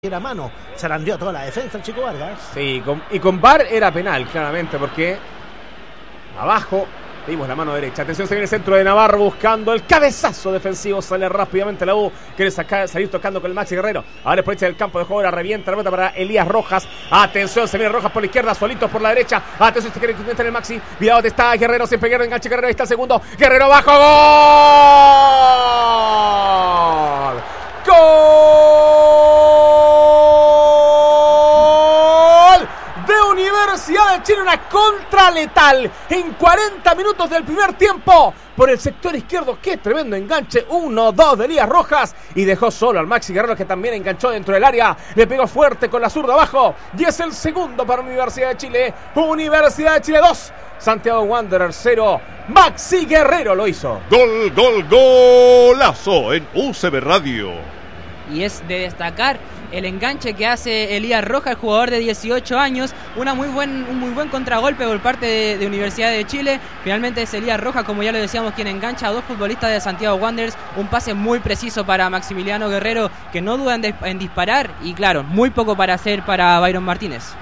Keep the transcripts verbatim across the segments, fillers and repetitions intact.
Era mano, zarandeó a toda la defensa el Chico Vargas. Sí, con, y con V A R era penal, claramente, porque abajo vimos la mano derecha. Atención, se viene el centro de Navarro buscando el cabezazo defensivo. Sale rápidamente la U. Quiere sacar, salir tocando con el Maxi Guerrero. Ahora por del campo de juego, la revienta la pelota para Elías Rojas. Atención, se viene Rojas por la izquierda, solitos por la derecha. Atención, se quiere intentar el Maxi. Cuidado, está Guerrero, siempre Guerrero, enganche Guerrero. Ahí está el segundo. Guerrero abajo. ¡Gol! ¡Gol! De Universidad de Chile, una contra letal en cuarenta minutos del primer tiempo por el sector izquierdo. Qué tremendo enganche, uno dos de Elías Rojas y dejó solo al Maxi Guerrero, que también enganchó dentro del área, le pegó fuerte con la zurda abajo y es el segundo para Universidad de Chile. Universidad de Chile dos, Santiago Wanderers cero. Maxi Guerrero lo hizo. Gol, gol, golazo en U C B Radio. Y es de destacar el enganche que hace Elías Rojas, el jugador de dieciocho años. Una muy buen, un muy buen contragolpe por parte de, de Universidad de Chile. Finalmente es Elías Rojas, como ya lo decíamos, quien engancha a dos futbolistas de Santiago Wanderers. Un pase muy preciso para Maximiliano Guerrero, que no duda en, de, en disparar. Y claro, muy poco para hacer para Byron Martínez.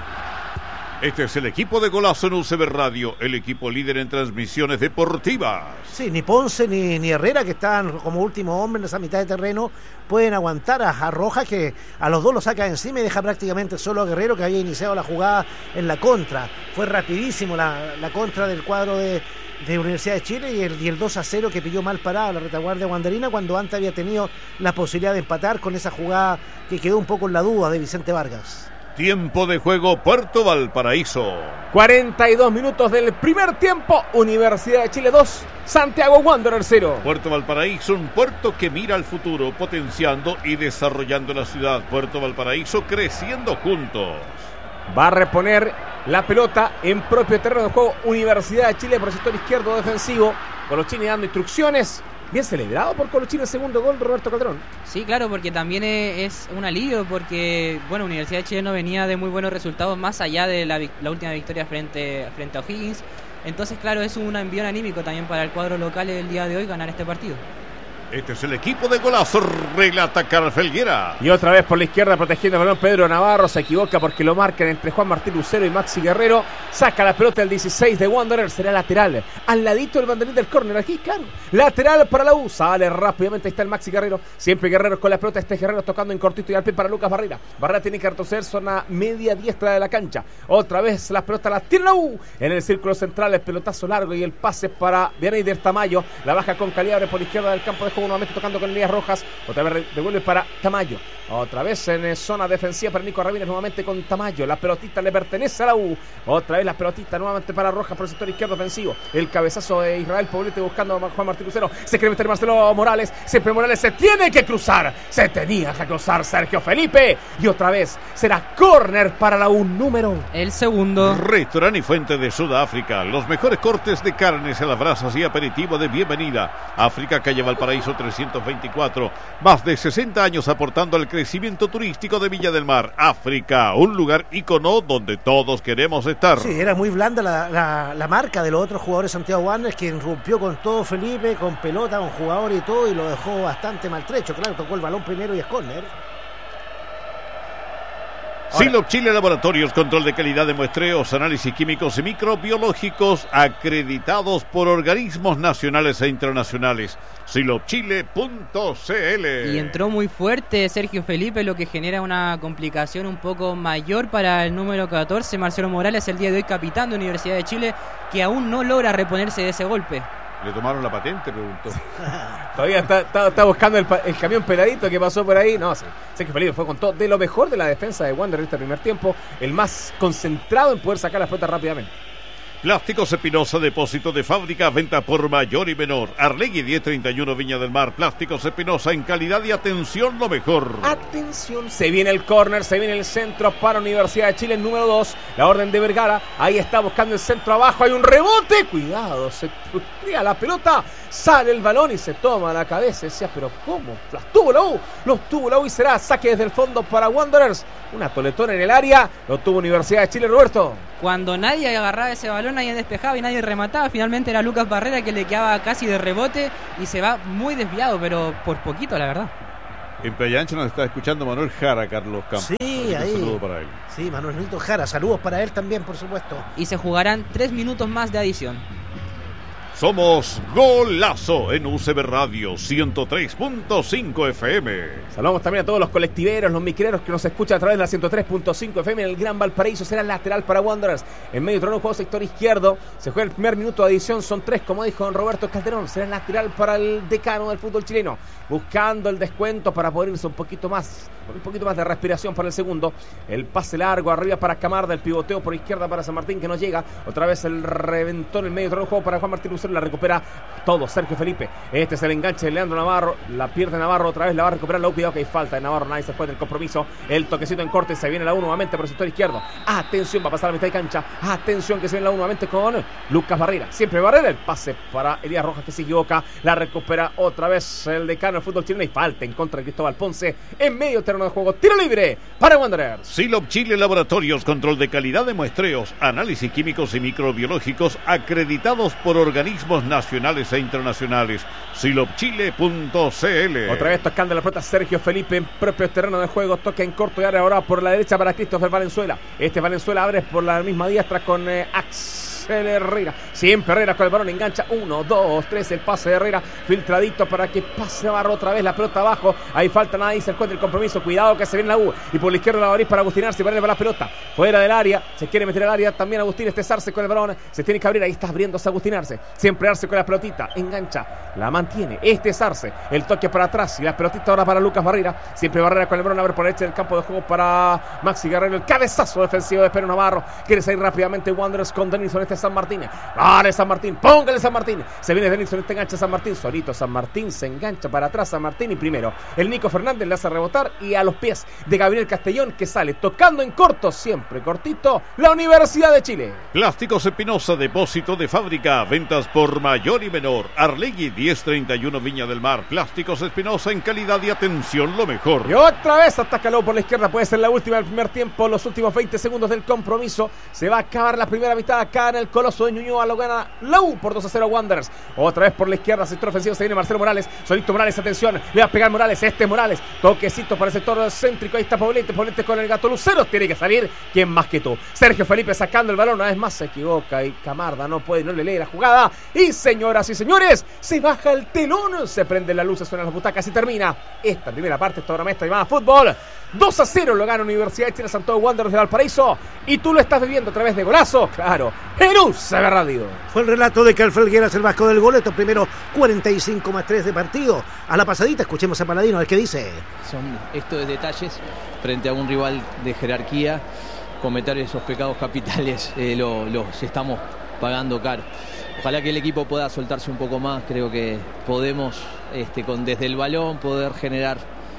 Este es el equipo de Golazo en U C B Radio, el equipo líder en transmisiones deportivas. Sí, ni Ponce ni, ni Herrera, que están como último hombre en esa mitad de terreno, pueden aguantar a, a Rojas, que a los dos lo saca encima y deja prácticamente solo a Guerrero, que había iniciado la jugada en la contra. Fue rapidísimo la, la contra del cuadro de, de Universidad de Chile y el, y el dos a cero que pilló mal parada la retaguardia wanderina, cuando antes había tenido la posibilidad de empatar con esa jugada que quedó un poco en la duda de Vicente Vargas. Tiempo de juego, Puerto Valparaíso. cuarenta y dos minutos del primer tiempo. Universidad de Chile dos, Santiago Wanderers cero. Puerto Valparaíso, un puerto que mira al futuro, potenciando y desarrollando la ciudad. Puerto Valparaíso creciendo juntos. Va a reponer la pelota en propio terreno de juego Universidad de Chile por el sector izquierdo defensivo. Colochini dando instrucciones. Bien celebrado por Colochini el segundo gol, Roberto Calderón. Sí, claro, porque también es un alivio, porque bueno, Universidad de Chile no venía de muy buenos resultados más allá de la, la última victoria frente, frente a O'Higgins. Entonces, claro, es un envío anímico también para el cuadro local el día de hoy ganar este partido. Este es el equipo de Golazo, relata Carl Felguera. Y otra vez por la izquierda protegiendo el balón Pedro Navarro, se equivoca porque lo marcan entre Juan Martín Lucero y Maxi Guerrero. Saca la pelota el dieciséis de Wanderers, será lateral, al ladito del banderín del córner, aquí claro, lateral para la U, sale rápidamente, ahí está el Maxi Guerrero, siempre Guerrero con la pelota, este Guerrero tocando en cortito y al pie para Lucas Barrera. Barrera tiene que retroceder, zona media diestra de la cancha, otra vez la pelota la tiene la U, en el círculo central el pelotazo largo y el pase para Vianeyder Tamayo, la baja con Caliabre por la izquierda del campo de juego, nuevamente tocando con Elías Rojas, otra vez devuelve para Tamayo, otra vez en zona defensiva para Nico Ramírez, nuevamente con Tamayo, la pelotita le pertenece a la U, otra vez la pelotita nuevamente para Rojas por el sector izquierdo ofensivo, el cabezazo de Israel Poblete buscando a Juan Martín Lucero, se quiere meter Marcelo Morales, siempre Morales se tiene que cruzar, se tenía que cruzar Sergio Felipe, y otra vez será córner para la U número el segundo. Restaurante y Fuente de Sudáfrica, los mejores cortes de carnes a las brasas y aperitivo de bienvenida. África, calle Valparaíso trescientos veinticuatro, más de sesenta años aportando al crecimiento turístico de Viña del Mar. África, un lugar ícono donde todos queremos estar. Sí, era muy blanda la, la, la marca de los otros jugadores de Santiago Wanderers, que rompió con todo Felipe, con pelota, con jugador y todo, y lo dejó bastante maltrecho. Claro, tocó el balón primero y es córner. Silop Chile Laboratorios, control de calidad de muestreos, análisis químicos y microbiológicos acreditados por organismos nacionales e internacionales. silop chile punto c l. Y entró muy fuerte Sergio Felipe, lo que genera una complicación un poco mayor para el número catorce, Marcelo Morales, el día de hoy capitán de Universidad de Chile, que aún no logra reponerse de ese golpe. ¿Le tomaron la patente?, preguntó. Todavía está, está, está buscando el, el camión peladito que pasó por ahí. No, sí, Sergio Felipe fue con todo de lo mejor de la defensa de Wanderers este primer tiempo, el más concentrado en poder sacar las pelotas rápidamente. Plásticos Espinosa, depósito de fábrica, venta por mayor y menor. Arlegui diez treinta y uno, Viña del Mar. Plásticos Espinosa, en calidad y atención lo mejor. Atención, se viene el córner, se viene el centro para Universidad de Chile, el número dos. La orden de Vergara, ahí está buscando el centro abajo, hay un rebote. Cuidado, se frustría la pelota, sale el balón y se toma la cabeza. Decía, pero ¿cómo? Las tuvo la U, los tuvo la U y será saque desde el fondo para Wanderers. Una toletona en el área, lo tuvo Universidad de Chile, Roberto. Cuando nadie agarraba ese balón, nadie despejaba y nadie remataba, finalmente era Lucas Barrera que le quedaba casi de rebote y se va muy desviado, pero por poquito, la verdad. En Playa Ancha nos está escuchando Manuel Jara, Carlos Campos. Sí, ahí. Un saludo para él. Sí, Manuel Nito Jara. Saludos para él también, por supuesto. Y se jugarán tres minutos más de adición. Somos Golazo en U C B Radio ciento tres punto cinco F M. Saludamos también a todos los colectiveros, los micreros que nos escuchan a través de la ciento tres punto cinco F M en el Gran Valparaíso. Será lateral para Wanderers. En medio trono, juego sector izquierdo. Se juega el primer minuto de adición. Son tres, como dijo don Roberto Calderón. Será lateral para el decano del fútbol chileno. Buscando el descuento para poder irse un poquito más, un poquito más de respiración para el segundo. El pase largo arriba para Camarda. El pivoteo por izquierda para San Martín que no llega. Otra vez el reventón en el medio trono, juego para Juan Martín Lucero. La recupera todo Sergio Felipe. Este es el enganche de Leandro Navarro. La pierde Navarro, otra vez la va a recuperar. Lo cuidado que hay falta de Navarro. Nadie se fue del compromiso. El toquecito en corte. Se viene la uno nuevamente por el sector izquierdo. Atención, va a pasar a la mitad de cancha. Atención que se viene la uno nuevamente con Lucas Barrera. Siempre Barrera. El pase para Elías Rojas que se equivoca. La recupera otra vez el decano del fútbol chileno. Y falta en contra de Cristóbal Ponce. En medio terreno de juego. Tiro libre para Wanderers. Silop Chile Laboratorios, control de calidad de muestreos, análisis químicos y microbiológicos acreditados por organismos nacionales e internacionales. silop chile punto c l. Otra vez tocando la pelota Sergio Felipe en propio terreno de juego. Toca en corto y área ahora por la derecha para Christopher Valenzuela. Este Valenzuela abre por la misma diestra con eh, Axel Herrera. Siempre Herrera con el balón, engancha. Uno, dos, tres. El pase de Herrera filtradito para que pase Barro otra vez. La pelota abajo. Ahí falta nada y se encuentra el compromiso. Cuidado que se viene la U. Y por la izquierda la va a abrir para Agustín Arce. Para la pelota fuera del área. Se quiere meter al área. También Agustín Arce con el balón. Se tiene que abrir. Ahí está abriéndose Agustín Arce. Siempre Arce con la pelotita. Engancha. La mantiene. Este es Arce. El toque para atrás. Y la pelotita ahora para Lucas Barrera. Siempre Barrera con el balón. Abre por la derecha del campo de juego para Maxi Guerrero. El cabezazo defensivo de Pedro Navarro. Quiere salir rápidamente Wanderers con Denilson. Este es San Martín. Vale, San Martín. Póngale San Martín. Se viene Denilson. Este engancha San Martín. Solito San Martín se engancha para atrás. San Martín y primero el Nico Fernández le hace rebotar. Y a los pies de Gabriel Castellón que sale tocando en corto. Siempre cortito. La Universidad de Chile. Plásticos Espinosa, depósito de fábrica. Ventas por mayor y menor. Arlegui diez treinta y uno Viña del Mar. Plásticos Espinosa, en calidad y atención lo mejor. Y otra vez atácalo por la izquierda. Puede ser la última del primer tiempo. Los últimos veinte segundos del compromiso. Se va a acabar la primera mitad acá en el Coloso de Ñuñoa. Lo gana la U por dos a cero Wanderers. Otra vez por la izquierda, sector ofensivo. Se viene Marcelo Morales. Solito Morales, atención. Le va a pegar Morales. Este es Morales. Toquecito para el sector céntrico. Ahí está Poblete. Poblete con el Gato Lucero. Tiene que salir. ¿Quién más que tú? Sergio Felipe sacando el balón. Una vez más se equivoca. Y Camarda no puede, no le lee la jugada. Y señoras y señores, se baja el telón. Se prenden las luces, suenan las butacas y termina esta primera parte. Esta hora maestra llamada fútbol. dos a cero lo gana Universidad de Chile Santiago Wanderers de Valparaíso. Y tú lo estás viviendo a través de Golazo. Claro, en U C B Radio. Fue el relato de Cal Felgueras, el vasco del gol. Estos primeros cuarenta y cinco más tres de partido. A la pasadita escuchemos a Paladino, a ver qué dice. Son estos detalles frente a un rival de jerarquía. Cometer esos pecados capitales eh, lo, los estamos pagando caro. Ojalá que el equipo pueda soltarse un poco más. Creo que podemos este, con, desde el balón poder generar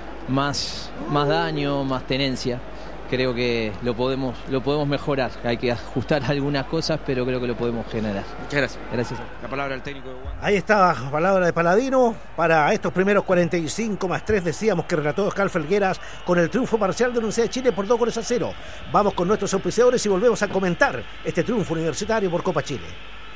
más, más daño, más tenencia. Creo que lo podemos, lo podemos mejorar. Hay que ajustar algunas cosas, pero creo que lo podemos generar. Muchas gracias. Gracias. La palabra al técnico de Wanderers. Ahí está, palabra de Paladino. Para estos primeros cuarenta y cinco más tres decíamos que relató Oscar Felgueras con el triunfo parcial de la Universidad de Chile por dos goles a cero. Vamos con nuestros auspiciadores y volvemos a comentar este triunfo universitario por Copa Chile.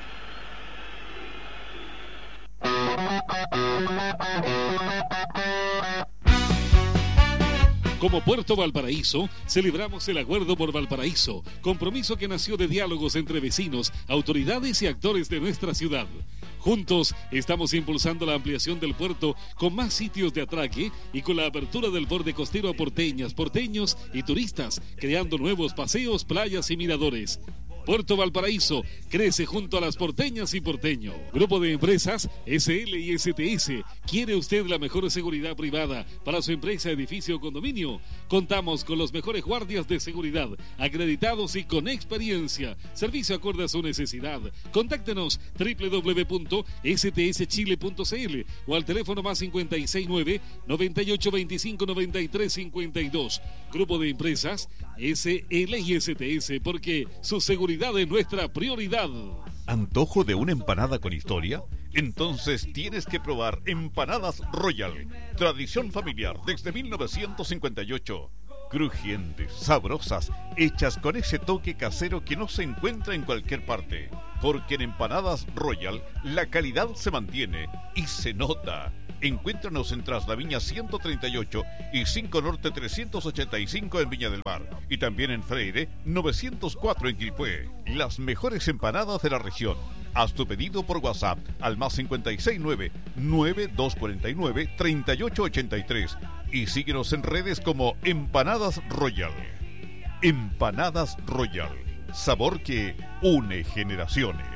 Como Puerto Valparaíso, celebramos el Acuerdo por Valparaíso, compromiso que nació de diálogos entre vecinos, autoridades y actores de nuestra ciudad. Juntos estamos impulsando la ampliación del puerto con más sitios de atraque y con la apertura del borde costero a porteñas, porteños y turistas, creando nuevos paseos, playas y miradores. Puerto Valparaíso crece junto a las porteñas y porteño. Grupo de empresas S L y S T S. ¿Quiere usted la mejor seguridad privada para su empresa, edificio o condominio? Contamos con los mejores guardias de seguridad, acreditados y con experiencia. Servicio acorde a su necesidad. Contáctenos doble u doble u doble u punto s t s chile punto c l o al teléfono más cinco seis nueve, noventa y ocho veinticinco, noventa y tres cincuenta y dos. Grupo de empresas S L y S T S, porque su seguridad es nuestra prioridad. ¿Antojo de una empanada con historia? Entonces tienes que probar Empanadas Royal. Tradición familiar desde mil novecientos cincuenta y ocho. Crujientes, sabrosas, hechas con ese toque casero que no se encuentra en cualquier parte. Porque en Empanadas Royal la calidad se mantiene y se nota. Encuéntranos en Tras la Viña ciento treinta y ocho y cinco Norte trescientos ochenta y cinco en Viña del Mar. Y también en Freire novecientos cuatro en Quilpué. Las mejores empanadas de la región. Haz tu pedido por WhatsApp al más cincuenta y seis nueve, nueve dos cuatro nueve, tres ocho ocho tres y síguenos en redes como Empanadas Royal. Empanadas Royal, sabor que une generaciones.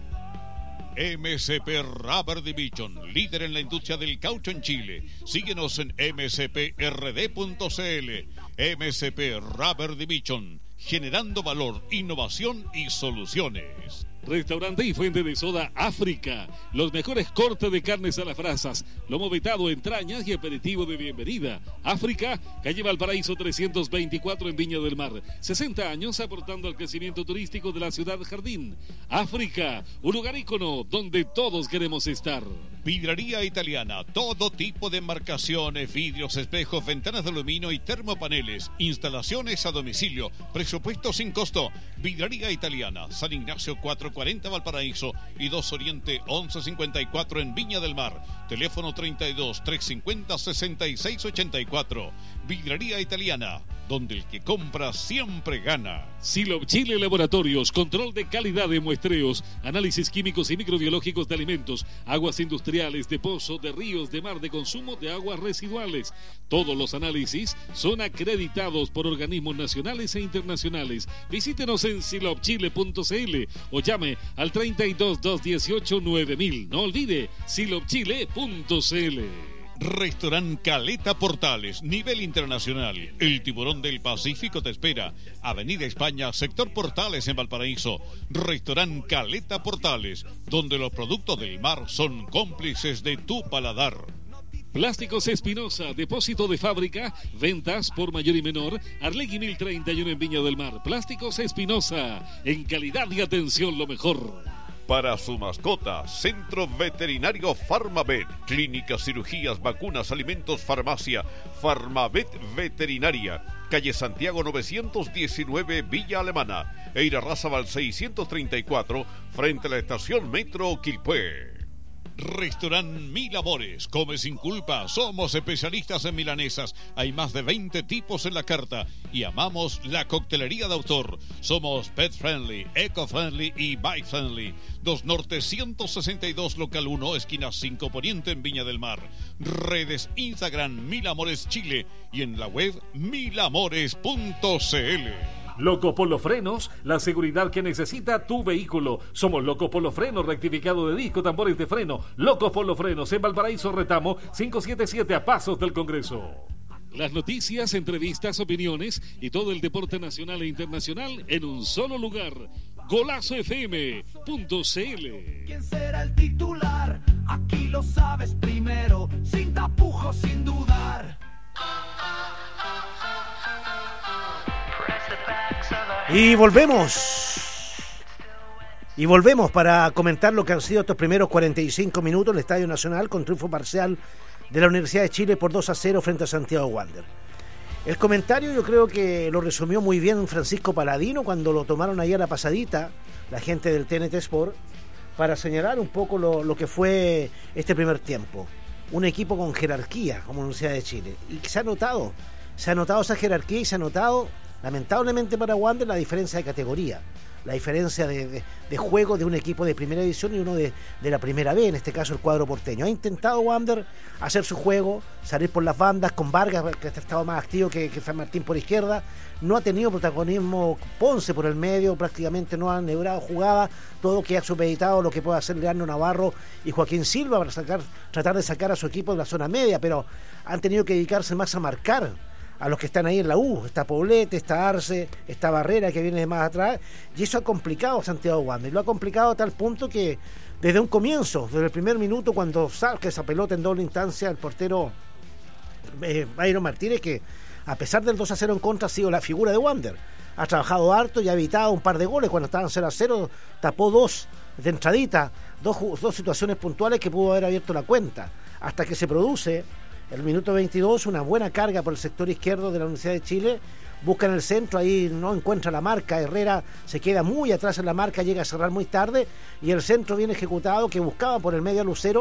M C P Rubber Division, líder en la industria del caucho en Chile. Síguenos en m c p r d punto c l. M C P Rubber Division, generando valor, innovación y soluciones. Restaurante y fuente de soda África. Los mejores cortes de carnes a las brasas, lomo vetado, entrañas y aperitivo de bienvenida. África, calle Valparaíso trescientos veinticuatro en Viña del Mar. sesenta años aportando al crecimiento turístico de la ciudad jardín. África, un lugar ícono donde todos queremos estar. Vidraría Italiana, todo tipo de embarcaciones, vidrios, espejos, ventanas de aluminio y termopaneles. Instalaciones a domicilio, presupuesto sin costo. Vidraría Italiana, San Ignacio cuatrocientos cuarenta Valparaíso y dos Oriente once cincuenta y cuatro en Viña del Mar. Teléfono treinta y dos, trescientos cincuenta, sesenta y seis ochenta y cuatro. Vidraría Italiana, donde el que compra siempre gana. Silop Chile Laboratorios, control de calidad de muestreos, análisis químicos y microbiológicos de alimentos, aguas industriales, de pozo, de ríos, de mar, de consumo de aguas residuales. Todos los análisis son acreditados por organismos nacionales e internacionales. Visítenos en silop chile punto c l o llame al treinta y dos, doscientos dieciocho, nueve mil. No olvide, silop chile punto c l. Restaurant Caleta Portales, nivel internacional. El tiburón del Pacífico te espera. Avenida España, sector Portales en Valparaíso. Restaurant Caleta Portales, donde los productos del mar son cómplices de tu paladar. Plásticos Espinosa, depósito de fábrica, ventas por mayor y menor, Arlegui mil treinta y uno en Viña del Mar. Plásticos Espinosa, en calidad y atención lo mejor. Para su mascota, Centro Veterinario Farmavet, clínicas, cirugías, vacunas, alimentos, farmacia, Farmavet Veterinaria, calle Santiago novecientos diecinueve, Villa Alemana, e Irarrázaval seiscientos treinta y cuatro, frente a la estación Metro Quilpué. Restaurant Mil Amores, come sin culpa, somos especialistas en milanesas, hay más de veinte tipos en la carta y amamos la coctelería de autor. Somos pet friendly, eco friendly y bike friendly. dos Norte ciento sesenta y dos, local uno, esquina cinco Poniente en Viña del Mar. Redes Instagram Mil Amores Chile y en la web mil amores punto c l. Loco Polo Frenos, la seguridad que necesita tu vehículo. Somos Loco Polo Frenos, rectificado de disco, tambores de freno. Loco Polo Frenos en Valparaíso Retamo cinco setenta y siete, a pasos del Congreso. Las noticias, entrevistas, opiniones y todo el deporte nacional e internacional en un solo lugar. Golazo f m punto c l. ¿Quién será el titular? Aquí lo sabes primero, sin tapujos, sin dudar. Y volvemos. Y volvemos para comentar lo que han sido estos primeros cuarenta y cinco minutos en el Estadio Nacional con triunfo parcial de la Universidad de Chile por dos a cero frente a Santiago Wanderers. El comentario yo creo que lo resumió muy bien Francisco Paladino cuando lo tomaron ahí a la pasadita, la gente del T N T Sport, para señalar un poco lo, lo que fue este primer tiempo. Un equipo con jerarquía como la Universidad de Chile. Y se ha notado, se ha notado esa jerarquía y se ha notado, lamentablemente para Wander, la diferencia de categoría, la diferencia de, de, de juego de un equipo de primera división y uno de, de la primera B, en este caso el cuadro porteño. Ha intentado Wander hacer su juego, salir por las bandas con Vargas, que ha estado más activo que, que San Martín por izquierda. No ha tenido protagonismo Ponce por el medio, prácticamente no han logrado jugada, todo que ha supeditado lo que puede hacer Leandro Navarro y Joaquín Silva para sacar, tratar de sacar a su equipo de la zona media, pero han tenido que dedicarse más a marcar a los que están ahí en la U. Está Poblete, está Arce, está Barrera, que viene de más atrás, y eso ha complicado a Santiago Wanderers. Lo ha complicado a tal punto que desde un comienzo, desde el primer minuto, cuando saca esa pelota en doble instancia, el portero eh, Byron Martínez, que a pesar del dos a cero en contra ha sido la figura de Wanderers, ha trabajado harto y ha evitado un par de goles. Cuando estaban cero a cero tapó dos de entradita, dos, dos situaciones puntuales que pudo haber abierto la cuenta, hasta que se produce el minuto veintidós, una buena carga por el sector izquierdo de la Universidad de Chile. Busca en el centro, ahí no encuentra la marca. Herrera se queda muy atrás en la marca, llega a cerrar muy tarde. Y el centro bien ejecutado que buscaba por el medio a Lucero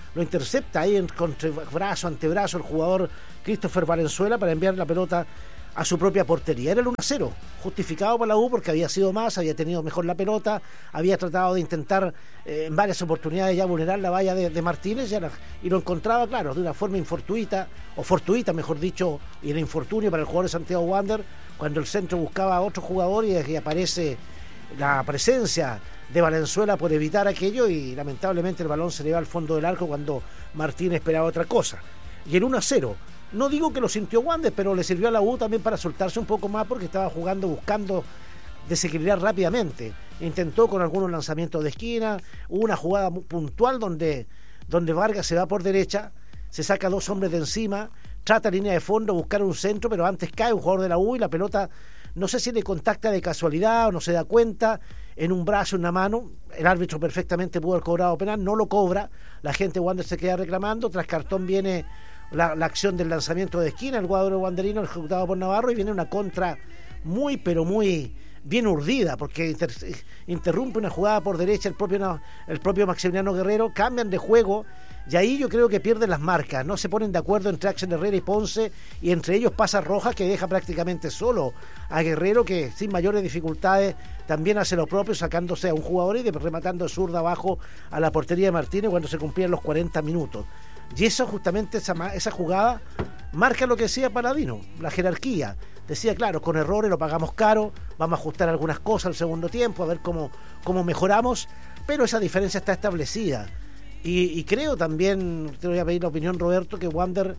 lo intercepta ahí en, con brazo, antebrazo el jugador Christopher Valenzuela para enviar la pelota a su propia portería. Era el uno a cero, justificado por la U porque había sido más, había tenido mejor la pelota, había tratado de intentar eh, en varias oportunidades ya vulnerar la valla de, de Martínez ya la, y lo encontraba, claro, de una forma infortuita, o fortuita mejor dicho, y era infortunio para el jugador de Santiago Wander, cuando el centro buscaba a otro jugador y, y aparece la presencia de Valenzuela por evitar aquello y lamentablemente el balón se le va al fondo del arco cuando Martínez esperaba otra cosa. Y el uno a cero, no digo que lo sintió Wander, pero le sirvió a la U también para soltarse un poco más porque estaba jugando, buscando desequilibrar rápidamente. Intentó con algunos lanzamientos de esquina, hubo una jugada muy puntual donde, donde Vargas se va por derecha, se saca dos hombres de encima, trata línea de fondo, buscar un centro, pero antes cae un jugador de la U y la pelota, no sé si le contacta de casualidad o no se da cuenta, en un brazo, en una mano, el árbitro perfectamente pudo haber cobrado penal, no lo cobra, la gente de Wander se queda reclamando, tras cartón viene la, la acción del lanzamiento de esquina, el cuadro wanderino ejecutado por Navarro y viene una contra muy pero muy bien urdida porque inter, interrumpe una jugada por derecha el propio, el propio Maximiliano Guerrero, cambian de juego y ahí yo creo que pierden las marcas, no se ponen de acuerdo entre Axel Herrera y Ponce y entre ellos pasa Rojas que deja prácticamente solo a Guerrero que sin mayores dificultades también hace lo propio sacándose a un jugador y de, rematando de zurda abajo a la portería de Martínez cuando se cumplían los cuarenta minutos. Y eso justamente, esa, esa jugada marca lo que decía Paladino, la jerarquía. Decía, claro, con errores lo pagamos caro, vamos a ajustar algunas cosas al segundo tiempo, a ver cómo, cómo mejoramos, pero esa diferencia está establecida. Y, y creo también, te voy a pedir la opinión, Roberto, que Wander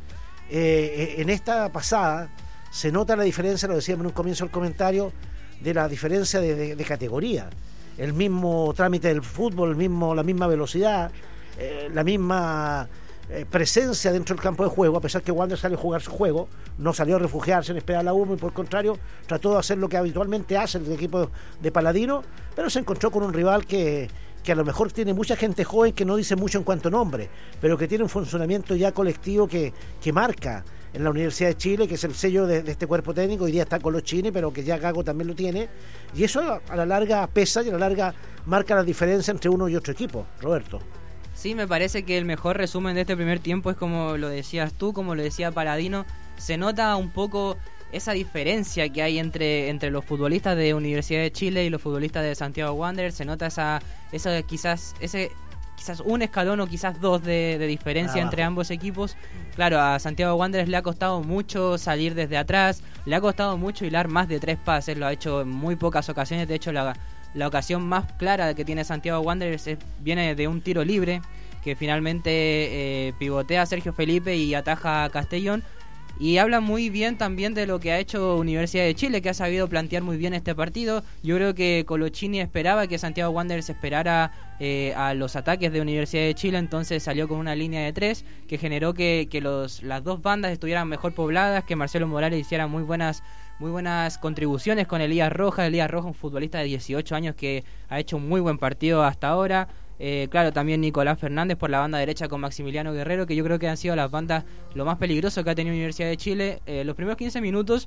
eh, en esta pasada se nota la diferencia, lo decíamos en un comienzo del comentario, de la diferencia de, de, de categoría. El mismo trámite del fútbol, el mismo, la misma velocidad, eh, la misma... Eh, presencia dentro del campo de juego, a pesar que Wander salió a jugar su juego, no salió a refugiarse en esperar la humo y por el contrario trató de hacer lo que habitualmente hace el equipo de Paladino, pero se encontró con un rival que, que a lo mejor tiene mucha gente joven que no dice mucho en cuanto a nombre, pero que tiene un funcionamiento ya colectivo que, que marca en la Universidad de Chile, que es el sello de, de este cuerpo técnico. Hoy día está con los chinos, pero que ya Gago también lo tiene, y eso a, a la larga pesa y a la larga marca la diferencia entre uno y otro equipo. Roberto. Sí, me parece que el mejor resumen de este primer tiempo es como lo decías tú, como lo decía Paladino. Se nota un poco esa diferencia que hay entre, entre los futbolistas de Universidad de Chile y los futbolistas de Santiago Wanderers. Se nota esa, esa quizás ese quizás un escalón o quizás dos de, de diferencia entre ambos equipos. Claro, a Santiago Wanderers le ha costado mucho salir desde atrás, le ha costado mucho hilar más de tres pases, lo ha hecho en muy pocas ocasiones. De hecho, la La ocasión más clara que tiene Santiago Wanderers es, viene de un tiro libre que finalmente eh, pivotea a Sergio Felipe y ataja a Castellón, y habla muy bien también de lo que ha hecho Universidad de Chile, que ha sabido plantear muy bien este partido. Yo creo que Colochini esperaba que Santiago Wanderers esperara eh, a los ataques de Universidad de Chile, entonces salió con una línea de tres que generó que, que los, las dos bandas estuvieran mejor pobladas, que Marcelo Morales hiciera muy buenas muy buenas contribuciones con Elías Rojas. Elías Rojas, un futbolista de dieciocho años que ha hecho un muy buen partido hasta ahora. Eh, claro, también Nicolás Fernández por la banda derecha con Maximiliano Guerrero, que yo creo que han sido las bandas lo más peligroso que ha tenido Universidad de Chile. Eh, los primeros quince minutos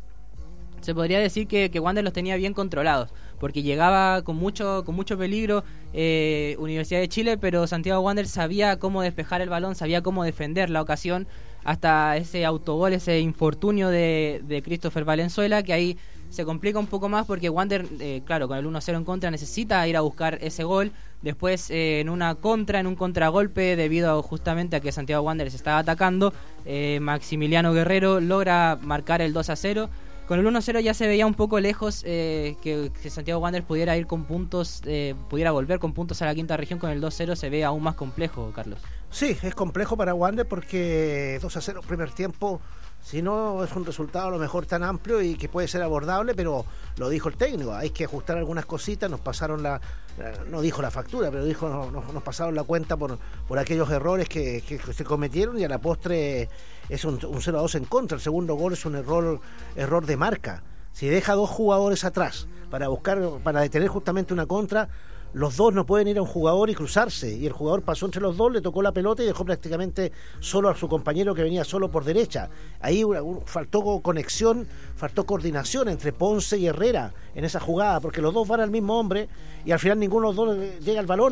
se podría decir que, que Wander los tenía bien controlados, porque llegaba con mucho con mucho peligro eh, Universidad de Chile, pero Santiago Wander sabía cómo despejar el balón, sabía cómo defender la ocasión, hasta ese autogol, ese infortunio de, de Christopher Valenzuela, que ahí se complica un poco más porque Wander, eh, claro, con el uno cero en contra necesita ir a buscar ese gol. Después eh, en una contra, en un contragolpe, debido a, justamente a que Santiago Wander se estaba atacando, eh, Maximiliano Guerrero logra marcar el dos a cero. Con el uno cero ya se veía un poco lejos eh, que, que Santiago Wanderers pudiera ir con puntos, eh, pudiera volver con puntos a la quinta región. Con el dos cero se ve aún más complejo, Carlos. Sí, es complejo para Wander porque dos a cero primer tiempo, si no es un resultado a lo mejor tan amplio y que puede ser abordable, pero lo dijo el técnico, hay que ajustar algunas cositas, nos pasaron la, no dijo la factura, pero dijo nos, nos pasaron la cuenta por, por aquellos errores que, que, que se cometieron, y a la postre es un, un cero a dos en contra. El segundo gol es un error, error de marca. Si deja dos jugadores atrás para buscar, para detener justamente una contra, los dos no pueden ir a un jugador y cruzarse, y el jugador pasó entre los dos, le tocó la pelota y dejó prácticamente solo a su compañero que venía solo por derecha. Ahí faltó conexión, faltó coordinación entre Ponce y Herrera en esa jugada, porque los dos van al mismo hombre y al final ninguno de los dos llega al balón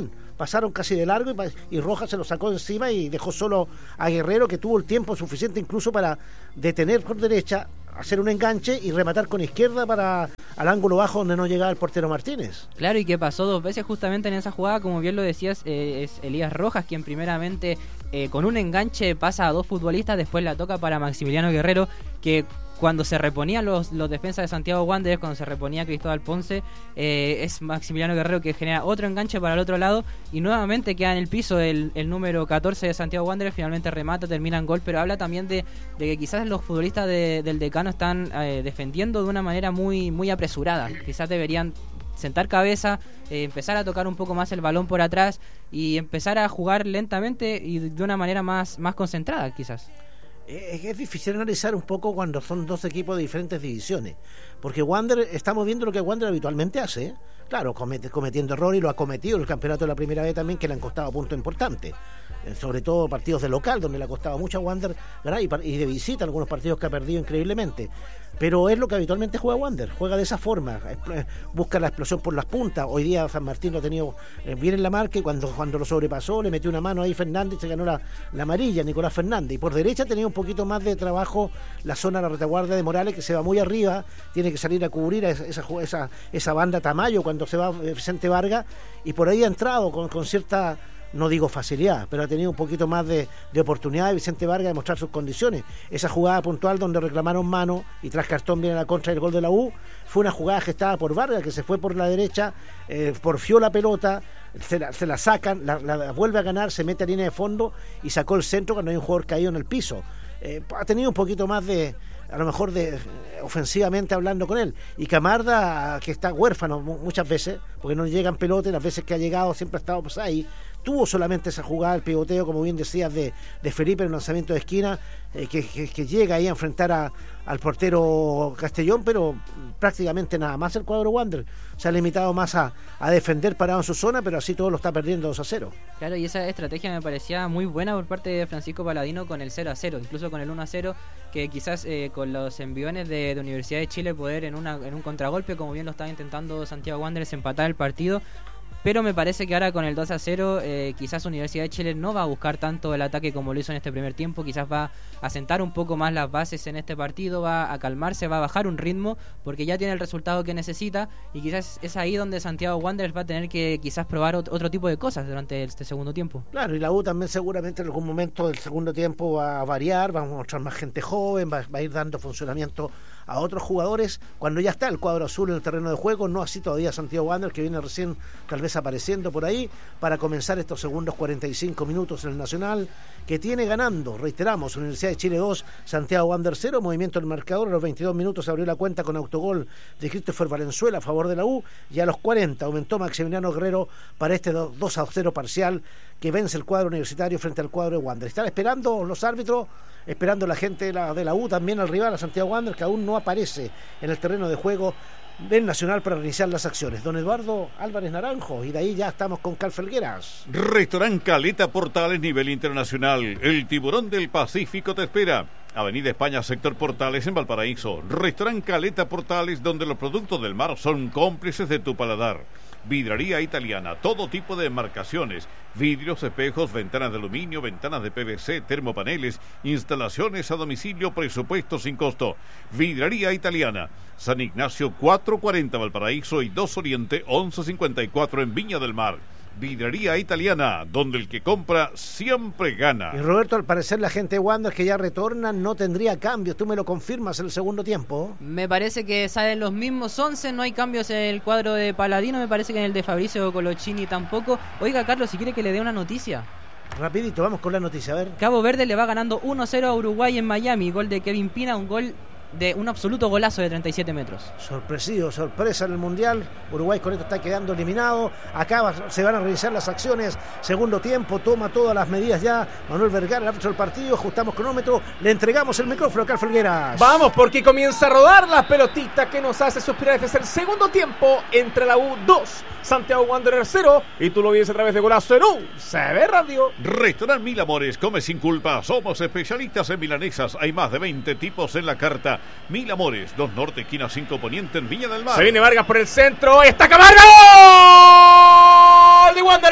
pasaron casi de largo y, y Rojas se lo sacó encima y dejó solo a Guerrero, que tuvo el tiempo suficiente incluso para detener por derecha, hacer un enganche y rematar con izquierda para al ángulo bajo donde no llegaba el portero Martínez. Claro, y que pasó dos veces justamente en esa jugada, como bien lo decías, eh, es Elías Rojas quien primeramente eh, con un enganche pasa a dos futbolistas, después la toca para Maximiliano Guerrero, que cuando se reponían los, los defensas de Santiago Wanderers, cuando se reponía Cristóbal Ponce, eh, es Maximiliano Guerrero que genera otro enganche para el otro lado y nuevamente queda en el piso el, el número catorce de Santiago Wanderers, finalmente remata, termina en gol, pero habla también de, de que quizás los futbolistas de, del Decano están eh, defendiendo de una manera muy, muy apresurada, quizás deberían sentar cabeza, eh, empezar a tocar un poco más el balón por atrás y empezar a jugar lentamente y de una manera más, más concentrada quizás. Es, es difícil analizar un poco cuando son dos equipos de diferentes divisiones, porque Wander, estamos viendo lo que Wander habitualmente hace, ¿eh? Claro, comete, cometiendo errores, y lo ha cometido en el campeonato de la primera vez también, que le han costado puntos importantes, eh, sobre todo partidos de local, donde le ha costado mucho a Wander ganar, y, y de visita algunos partidos que ha perdido increíblemente. Pero es lo que habitualmente juega Wander, juega de esa forma, busca la explosión por las puntas. Hoy día San Martín lo ha tenido bien en la marca y cuando, cuando lo sobrepasó le metió una mano ahí Fernández, se ganó la, la amarilla, Nicolás Fernández. Y por derecha tenía un poquito más de trabajo la zona de la retaguardia de Morales, que se va muy arriba, tiene que salir a cubrir a esa, esa, esa, esa banda Tamayo cuando se va Vicente Vargas, y por ahí ha entrado con, con cierta... no digo facilidad, pero ha tenido un poquito más de, de oportunidad de Vicente Vargas de mostrar sus condiciones. Esa jugada puntual donde reclamaron mano y tras cartón viene la contra del gol de la U, fue una jugada gestada por Vargas, que se fue por la derecha, eh, porfió la pelota, se la, se la sacan, la, la vuelve a ganar, se mete a línea de fondo y sacó el centro cuando hay un jugador caído en el piso. Eh, ha tenido un poquito más de, a lo mejor de ofensivamente hablando con él, y Camarda, que está huérfano muchas veces porque no llegan pelotas, las veces que ha llegado siempre ha estado pues ahí, tuvo solamente esa jugada, el pivoteo, como bien decías, de, de Felipe en el lanzamiento de esquina, eh, que, que, que llega ahí a enfrentar a, al portero Castellón, pero prácticamente nada más el cuadro Wander se ha limitado más a, a defender parado en su zona, pero así todo lo está perdiendo dos a cero. Claro, y esa estrategia me parecía muy buena por parte de Francisco Paladino con el cero a cero, incluso con el uno a cero, que quizás eh, con los enviones de, de Universidad de Chile poder en, una, en un contragolpe, como bien lo estaba intentando Santiago Wanderers, empatar el partido. Pero me parece que ahora con el dos a cero eh, quizás Universidad de Chile no va a buscar tanto el ataque como lo hizo en este primer tiempo, quizás va a sentar un poco más las bases en este partido, va a calmarse, va a bajar un ritmo porque ya tiene el resultado que necesita y quizás es ahí donde Santiago Wanderers va a tener que quizás probar otro, otro tipo de cosas durante este segundo tiempo. Claro, y la U también seguramente en algún momento del segundo tiempo va a variar, va a mostrar más gente joven, va, va a ir dando funcionamiento a otros jugadores cuando ya está el cuadro azul en el terreno de juego, no así todavía Santiago Wanderers, que viene recién tal vez apareciendo por ahí para comenzar estos segundos cuarenta y cinco minutos en el Nacional, que tiene ganando, reiteramos, Universidad de Chile dos, Santiago Wanderers cero, movimiento del marcador, a los veintidós minutos abrió la cuenta con autogol de Christopher Valenzuela a favor de la U, y a los cuarenta aumentó Maximiliano Guerrero para este dos a cero parcial que vence el cuadro universitario frente al cuadro de Wanderers. Están esperando los árbitros, esperando la gente de la, de la U también al rival, a Santiago Wanderers, que aún no aparece en el terreno de juego del Nacional para iniciar las acciones. Don Eduardo Álvarez Naranjo, y de ahí ya estamos con Carl Felgueras. Restaurant Caleta Portales nivel internacional. El tiburón del Pacífico te espera. Avenida España, sector Portales en Valparaíso. Restaurant Caleta Portales, donde los productos del mar son cómplices de tu paladar. Vidrería italiana, todo tipo de marcaciones, vidrios, espejos, ventanas de aluminio, ventanas de P V C, termopaneles, instalaciones a domicilio, presupuesto sin costo. Vidrería italiana, San Ignacio cuatrocientos cuarenta Valparaíso y dos Oriente once cincuenta y cuatro en Viña del Mar. Vidrería italiana, donde el que compra siempre gana. Y Roberto, al parecer la gente de Wanderers que ya retorna no tendría cambios. ¿Tú me lo confirmas en el segundo tiempo? Me parece que salen los mismos once, no hay cambios en el cuadro de Paladino, me parece que en el de Fabricio Colochini tampoco. Oiga, Carlos, si quiere que le dé una noticia. Rapidito, vamos con la noticia, a ver. Cabo Verde le va ganando uno cero a Uruguay en Miami, gol de Kevin Pina, un gol de un absoluto golazo de treinta y siete metros. Sorpresivo, sorpresa en el Mundial. Uruguay con esto está quedando eliminado. Acá va, se van a realizar las acciones. Segundo tiempo, toma todas las medidas ya Manuel Vergara, el árbitro del partido. Ajustamos cronómetro, le entregamos el micrófono a Carl Felgueras. Vamos, porque comienza a rodar la pelotita que nos hace suspirar. Este es el segundo tiempo entre la U dos, Santiago Wanderers cero, y tú lo vives a través de Golazo en U C B Radio. Restaurant Mil Amores, come sin culpa. Somos especialistas en milanesas. Hay más de veinte tipos en la carta. Mil Amores, dos Norte, esquina cinco Poniente en Viña del Mar. Se viene Vargas por el centro. ¡Está Camargo! ¡Gol de Wanderers!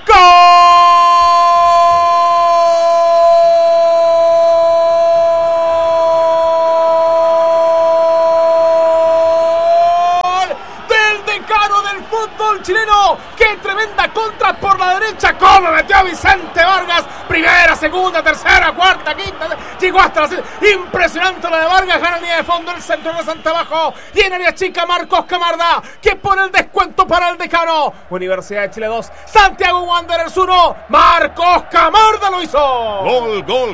Chileno, qué tremenda contra por la derecha, cómo metió a Vicente Vargas, primera, segunda, tercera, cuarta, quinta, llegó hasta la impresionante la de Vargas, gana línea de fondo, el centro de Santa abajo, y en área chica Marcos Camarda, que pone el descuento para el Decano. Universidad de Chile dos, Santiago Wanderers uno, Marcos Camarda lo hizo. Gol, gol,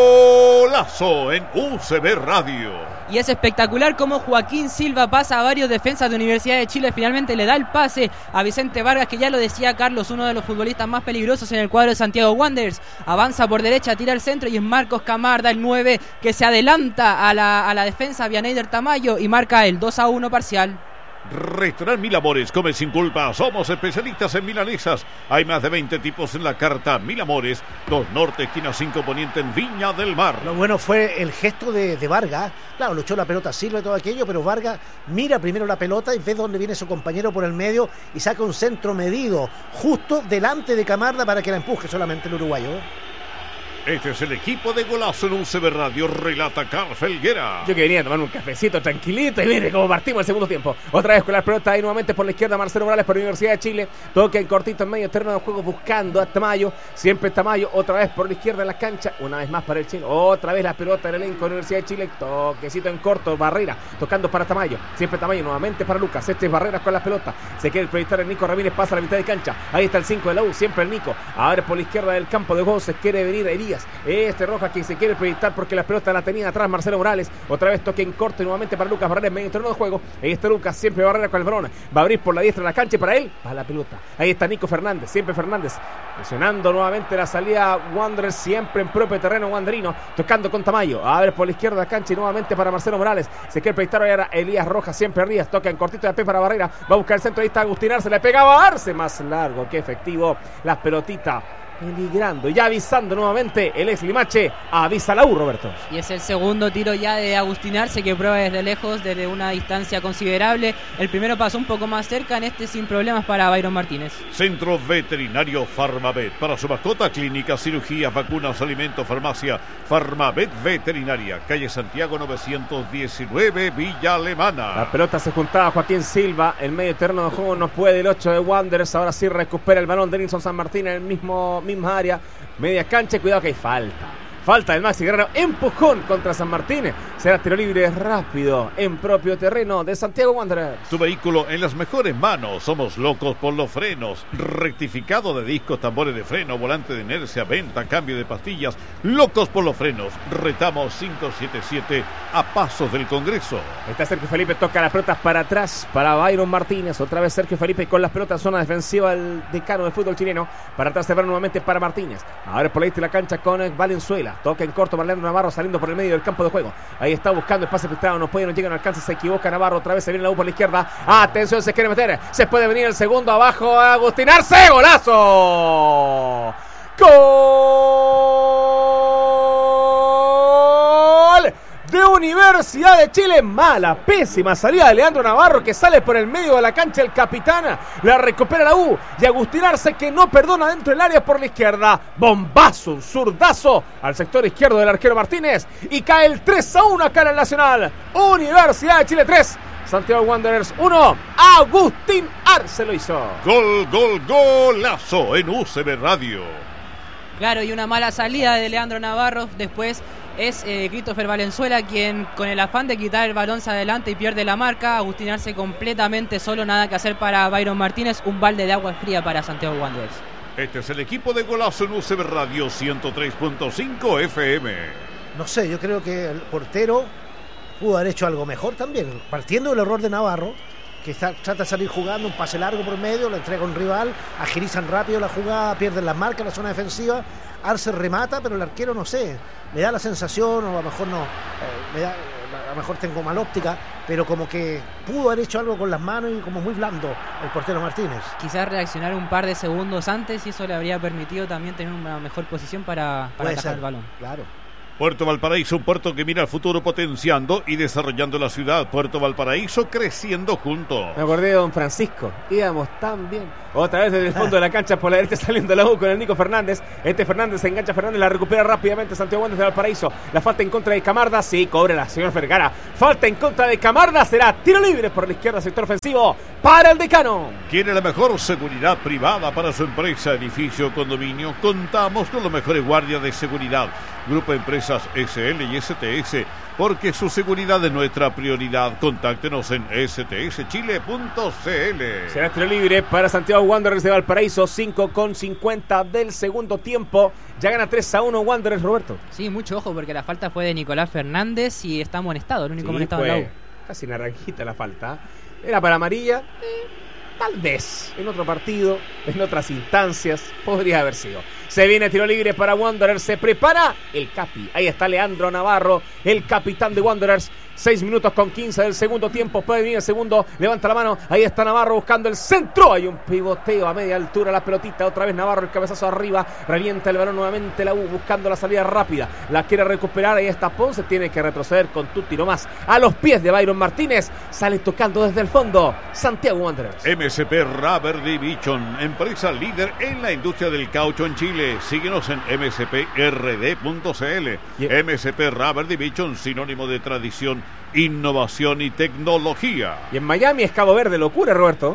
golazo en U C B Radio. Y es espectacular cómo Joaquín Silva pasa a varios defensas de Universidad de Chile. Finalmente le da el pase a Vicente Vargas, que ya lo decía Carlos, uno de los futbolistas más peligrosos en el cuadro de Santiago Wanderers. Avanza por derecha, tira al centro y es Marcos Camarda, el nueve, que se adelanta a la, a la defensa Vianeyder Tamayo y marca el dos a uno parcial. Restaurant Mil Amores, come sin culpa. Somos especialistas en milanesas. Hay más de veinte tipos en la carta. Mil Amores, dos Norte, esquina cinco Poniente en Viña del Mar. Lo bueno fue el gesto de, de Vargas. Claro, lo echó la pelota Silva y todo aquello, pero Vargas mira primero la pelota y ve dónde viene su compañero por el medio y saca un centro medido justo delante de Camarda para que la empuje solamente el uruguayo. Este es el equipo de Golazo en U C B Radio, relata Carl Felguera. Yo que venía a tomar un cafecito tranquilito y mire cómo partimos el segundo tiempo. Otra vez con la pelota ahí nuevamente por la izquierda Marcelo Morales por Universidad de Chile. Toque en cortito en medio terreno de juego buscando a Tamayo. Siempre Tamayo, otra vez por la izquierda en la cancha. Una vez más para el chino. Otra vez la pelota del elenco de Universidad de Chile. Toquecito en corto, Barrera tocando para Tamayo. Siempre Tamayo nuevamente para Lucas. Este es Barreras con la pelota. Se quiere proyectar el Nico Ramírez, pasa a la mitad de cancha. Ahí está el cinco de la U, siempre el Nico. Ahora por la izquierda del campo de juego se quiere venir Elías. Este Rojas que se quiere proyectar porque la pelota la tenía atrás Marcelo Morales. Otra vez toque en corto y nuevamente para Lucas Barrera en medio terreno de juego. Ahí está Lucas, siempre Barrera con el balón. Va a abrir por la diestra de la cancha y para él va la pelota. Ahí está Nico Fernández, siempre Fernández. Presionando nuevamente la salida Wanderers, siempre en propio terreno wanderino. Tocando con Tamayo. A ver por la izquierda de la cancha y nuevamente para Marcelo Morales. Se quiere proyectar ahora Elías Rojas, siempre Rías. Toca en cortito de P para Barrera. Va a buscar el centro. Ahí está Agustín Arce. Le pegaba a Arce. Más largo que efectivo. Las pelotitas. Peligrando, ya avisando nuevamente el ex Limache, avisa la U, Roberto. Y es el segundo tiro ya de Agustín Arce, que prueba desde lejos, desde una distancia considerable. El primero pasó un poco más cerca, en este sin problemas para Byron Martínez. Centro Veterinario Farmavet, para su mascota, clínica, cirugías, vacunas, alimentos, farmacia. Farmavet Veterinaria, calle Santiago novecientos diecinueve, Villa Alemana. La pelota se juntaba Joaquín Silva, el medio terreno de juego no puede el ocho de Wanderers. Ahora sí recupera el balón de Nilson San Martín en el mismo misma área, media cancha, cuidado que hay falta. Falta del Maxi Guerrero, empujón contra San Martín. Será tiro libre rápido en propio terreno de Santiago Wanderers. Tu vehículo en las mejores manos. Somos locos por los frenos. Rectificado de discos, tambores de freno, volante de inercia, venta, cambio de pastillas. Locos por los frenos. Retamos cinco siete siete a pasos del Congreso. Está Sergio Felipe, toca las pelotas para atrás para Byron Martínez. Otra vez Sergio Felipe con las pelotas, zona defensiva del decano del fútbol chileno. Para atrás se va nuevamente para Martínez. Ahora por ahí de la cancha con Valenzuela. Toca en corto para Leandro Navarro saliendo por el medio del campo de juego. Ahí está buscando el pase filtrado. No puede, no llega, no alcanza. Se equivoca Navarro. Otra vez se viene la U por la izquierda. Atención, se quiere meter. Se puede venir el segundo abajo. Agustín Arce. ¡Golazo! ¡Gol! De Universidad de Chile. Mala, pésima salida de Leandro Navarro, que sale por el medio de la cancha el capitán. La recupera la U y Agustín Arce, que no perdona dentro del área por la izquierda. Bombazo, un zurdazo al sector izquierdo del arquero Martínez y cae el tres a uno acá en el Nacional. Universidad de Chile tres, Santiago Wanderers uno. Agustín Arce lo hizo. Gol, gol, golazo en U C B Radio. Claro, y una mala salida de Leandro Navarro. Después es eh, Christopher Valenzuela quien, con el afán de quitar el balón, se adelanta y pierde la marca. Agustín Arce completamente solo, nada que hacer para Byron Martínez. Un balde de agua fría para Santiago Wanderers. Este es el equipo de Golazo en U C B Radio ciento tres punto cinco F M. No sé, yo creo que el portero pudo haber hecho algo mejor también, partiendo del error de Navarro, que está, trata de salir jugando, un pase largo por medio, la entrega a un rival, agilizan rápido la jugada, pierden las marcas en la zona defensiva. Arce remata, pero el arquero, no sé, me da la sensación, o a lo mejor no, eh, me da, a lo mejor tengo mal óptica, pero como que pudo haber hecho algo con las manos y como muy blando el portero Martínez. Quizás reaccionar un par de segundos antes y eso le habría permitido también tener una mejor posición para, para atajar el balón. Claro. Puerto Valparaíso, un puerto que mira al futuro potenciando y desarrollando la ciudad. Puerto Valparaíso creciendo juntos. Me acordé de Don Francisco. Íbamos tan bien. Otra vez desde el fondo de la cancha por la derecha saliendo la U con el Nico Fernández. Este Fernández se engancha, Fernández la recupera rápidamente. Santiago Wanderers de Valparaíso. La falta en contra de Camarda. Sí, cobra la señor Vergara. Falta en contra de Camarda. Será tiro libre por la izquierda, sector ofensivo para el Decano. Quiere la mejor seguridad privada para su empresa, edificio, condominio. Contamos con los mejores guardias de seguridad. Grupo Empresas S L y S T S, porque su seguridad es nuestra prioridad. Contáctenos en s t s chile punto c l. Será tiro libre para Santiago Wanderers de Valparaíso, cinco con cincuenta del segundo tiempo. Ya gana tres a uno Wanderers, Roberto. Sí, mucho ojo porque la falta fue de Nicolás Fernández y está amonestado, el único Sí, amonestado fue en la U. casi naranjita la falta. Era para amarilla. Eh, tal vez en otro partido, en otras instancias, podría haber sido. Se viene tiro libre para Wanderers. Se prepara el Capi. Ahí está Leandro Navarro, el capitán de Wanderers. seis minutos con quince del segundo tiempo. Puede venir el segundo. Levanta la mano. Ahí está Navarro buscando el centro. Hay un pivoteo a media altura. La pelotita. Otra vez Navarro. El cabezazo arriba. Revienta el balón nuevamente la U. Buscando la salida rápida. La quiere recuperar. Ahí está Ponce. Tiene que retroceder con Tutti nomás. A los pies de Byron Martínez. Sale tocando desde el fondo Santiago Wanderers. M S P Rubber Division, empresa líder en la industria del caucho en Chile. Síguenos en m s p r d punto c l. Yeah. M S P Rubber Division, sinónimo de tradición, innovación y tecnología. Y en Miami es Cabo Verde. Locura, Roberto.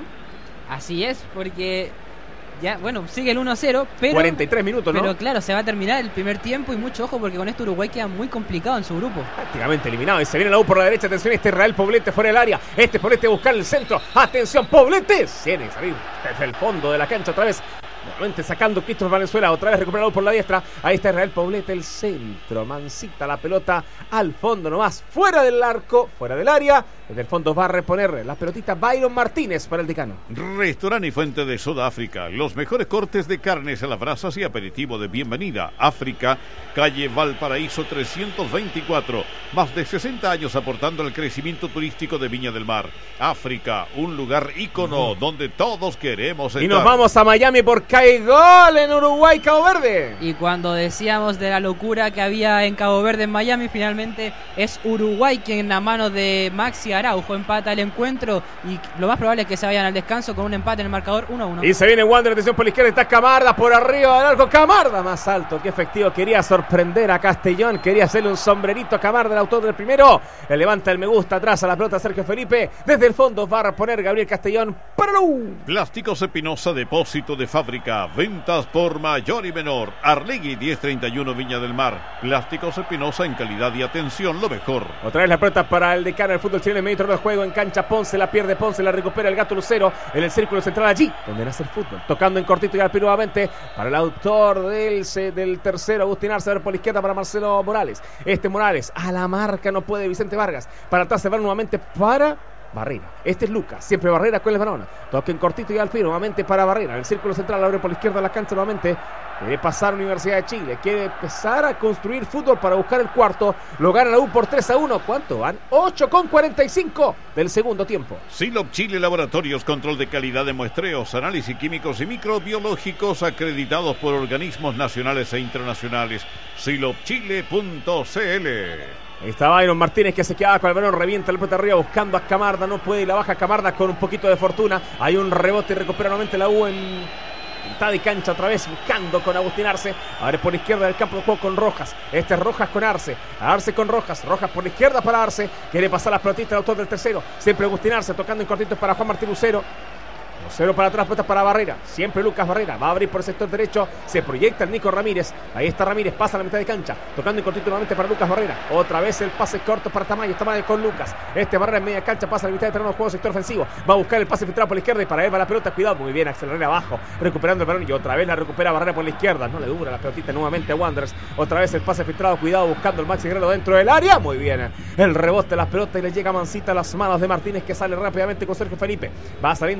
Así es, porque ya, bueno, sigue el uno a cero, pero cuarenta y tres minutos, ¿no? Pero claro, se va a terminar el primer tiempo y mucho ojo porque con esto Uruguay queda muy complicado en su grupo. Prácticamente eliminado. Y se viene la U por la derecha. Atención, este Israel Poblete fuera del área. Este Poblete a buscar el centro. Atención, Poblete. Tiene que salir desde el fondo de la cancha otra vez. Nuevamente sacando Christopher Valenzuela. Otra vez recuperado por la diestra. Ahí está Israel Poblete, el centro. Mancita la pelota al fondo nomás. Fuera del arco, fuera del área. Desde el fondo va a reponer la pelotita Byron Martínez para el Decano. Restaurante y Fuente de Sudáfrica. Los mejores cortes de carnes a las brasas y aperitivo de bienvenida. África, calle Valparaíso trescientos veinticuatro. Más de sesenta años aportando al crecimiento turístico de Viña del Mar. África, un lugar ícono donde todos queremos estar. Y nos vamos a Miami porque hay gol en Uruguay, Cabo Verde. Y cuando decíamos de la locura que había en Cabo Verde, en Miami, finalmente es Uruguay quien a mano de Maxi Araujo empata el encuentro y lo más probable es que se vayan al descanso con un empate en el marcador uno a uno. Y se viene Wander, atención por la izquierda, está Camarda por arriba del arco. Camarda más alto, qué efectivo, quería sorprender a Castellón, quería hacerle un sombrerito a Camarda, el autor del primero. Le levanta el me gusta atrás a la pelota Sergio Felipe. Desde el fondo va a reponer Gabriel Castellón para la U. Plásticos Espinosa, depósito de fábrica, ventas por mayor y menor. Arlegui diez treinta y uno Viña del Mar. Plásticos Espinosa, en calidad y atención lo mejor. Otra vez la pelota para el Decano, el fútbol chileno en medio de juego en cancha. Ponce la pierde, Ponce la recupera el Gato Lucero en el círculo central allí donde nace el fútbol, tocando en cortito y al pie nuevamente para el autor del, del tercero, Agustín Arce, a ver por la izquierda para Marcelo Morales. Este Morales a la marca, no puede Vicente Vargas, para atrás se va nuevamente para Barrera. Este es Lucas, siempre Barrera con el balón. Toque en cortito y al pie nuevamente para Barrera. En el círculo central, abre por la izquierda de la cancha nuevamente. Quiere pasar Universidad de Chile. Quiere empezar a construir fútbol para buscar el cuarto. Lo gana la U por tres a uno. ¿Cuánto van? ocho con cuarenta y cinco del segundo tiempo. Silop Chile Laboratorios, control de calidad de muestreos, análisis químicos y microbiológicos acreditados por organismos nacionales e internacionales. silop chile punto c l. Ahí está Byron Martínez que se quedaba con el balón, revienta el pelota arriba buscando a Camarda, no puede y la baja Camarda con un poquito de fortuna. Hay un rebote y recupera nuevamente la U en mitad de cancha otra vez buscando con Agustín Arce. Ahora por la izquierda del campo de juego con Rojas. Este es Rojas con Arce. Arce con Rojas. Rojas por la izquierda para Arce. Quiere pasar las pelotitas al autor del tercero. Siempre Agustín Arce tocando en cortitos para Juan Martín Lucero. Lucero para atrás, puesta para Barrera. Siempre Lucas Barrera. Va a abrir por el sector derecho. Se proyecta el Nico Ramírez. Ahí está Ramírez. Pasa a la mitad de cancha. Tocando en cortito nuevamente para Lucas Barrera. Otra vez el pase corto para Tamayo. Tamayo con Lucas. Este Barrera en media cancha. Pasa a la mitad de terreno de juego, sector ofensivo. Va a buscar el pase filtrado por la izquierda y para él va la pelota. Cuidado. Muy bien. Axel Herrera abajo. Recuperando el balón. Y otra vez la recupera Barrera por la izquierda. No le dura la pelotita nuevamente a Wanderers. Otra vez el pase filtrado. Cuidado. Buscando el Maxi Guerrero dentro del área. Muy bien. El rebote de las pelotas y le llega Mancita a las manos de Martínez que sale rápidamente con Sergio Felipe. Va saliendo Felipe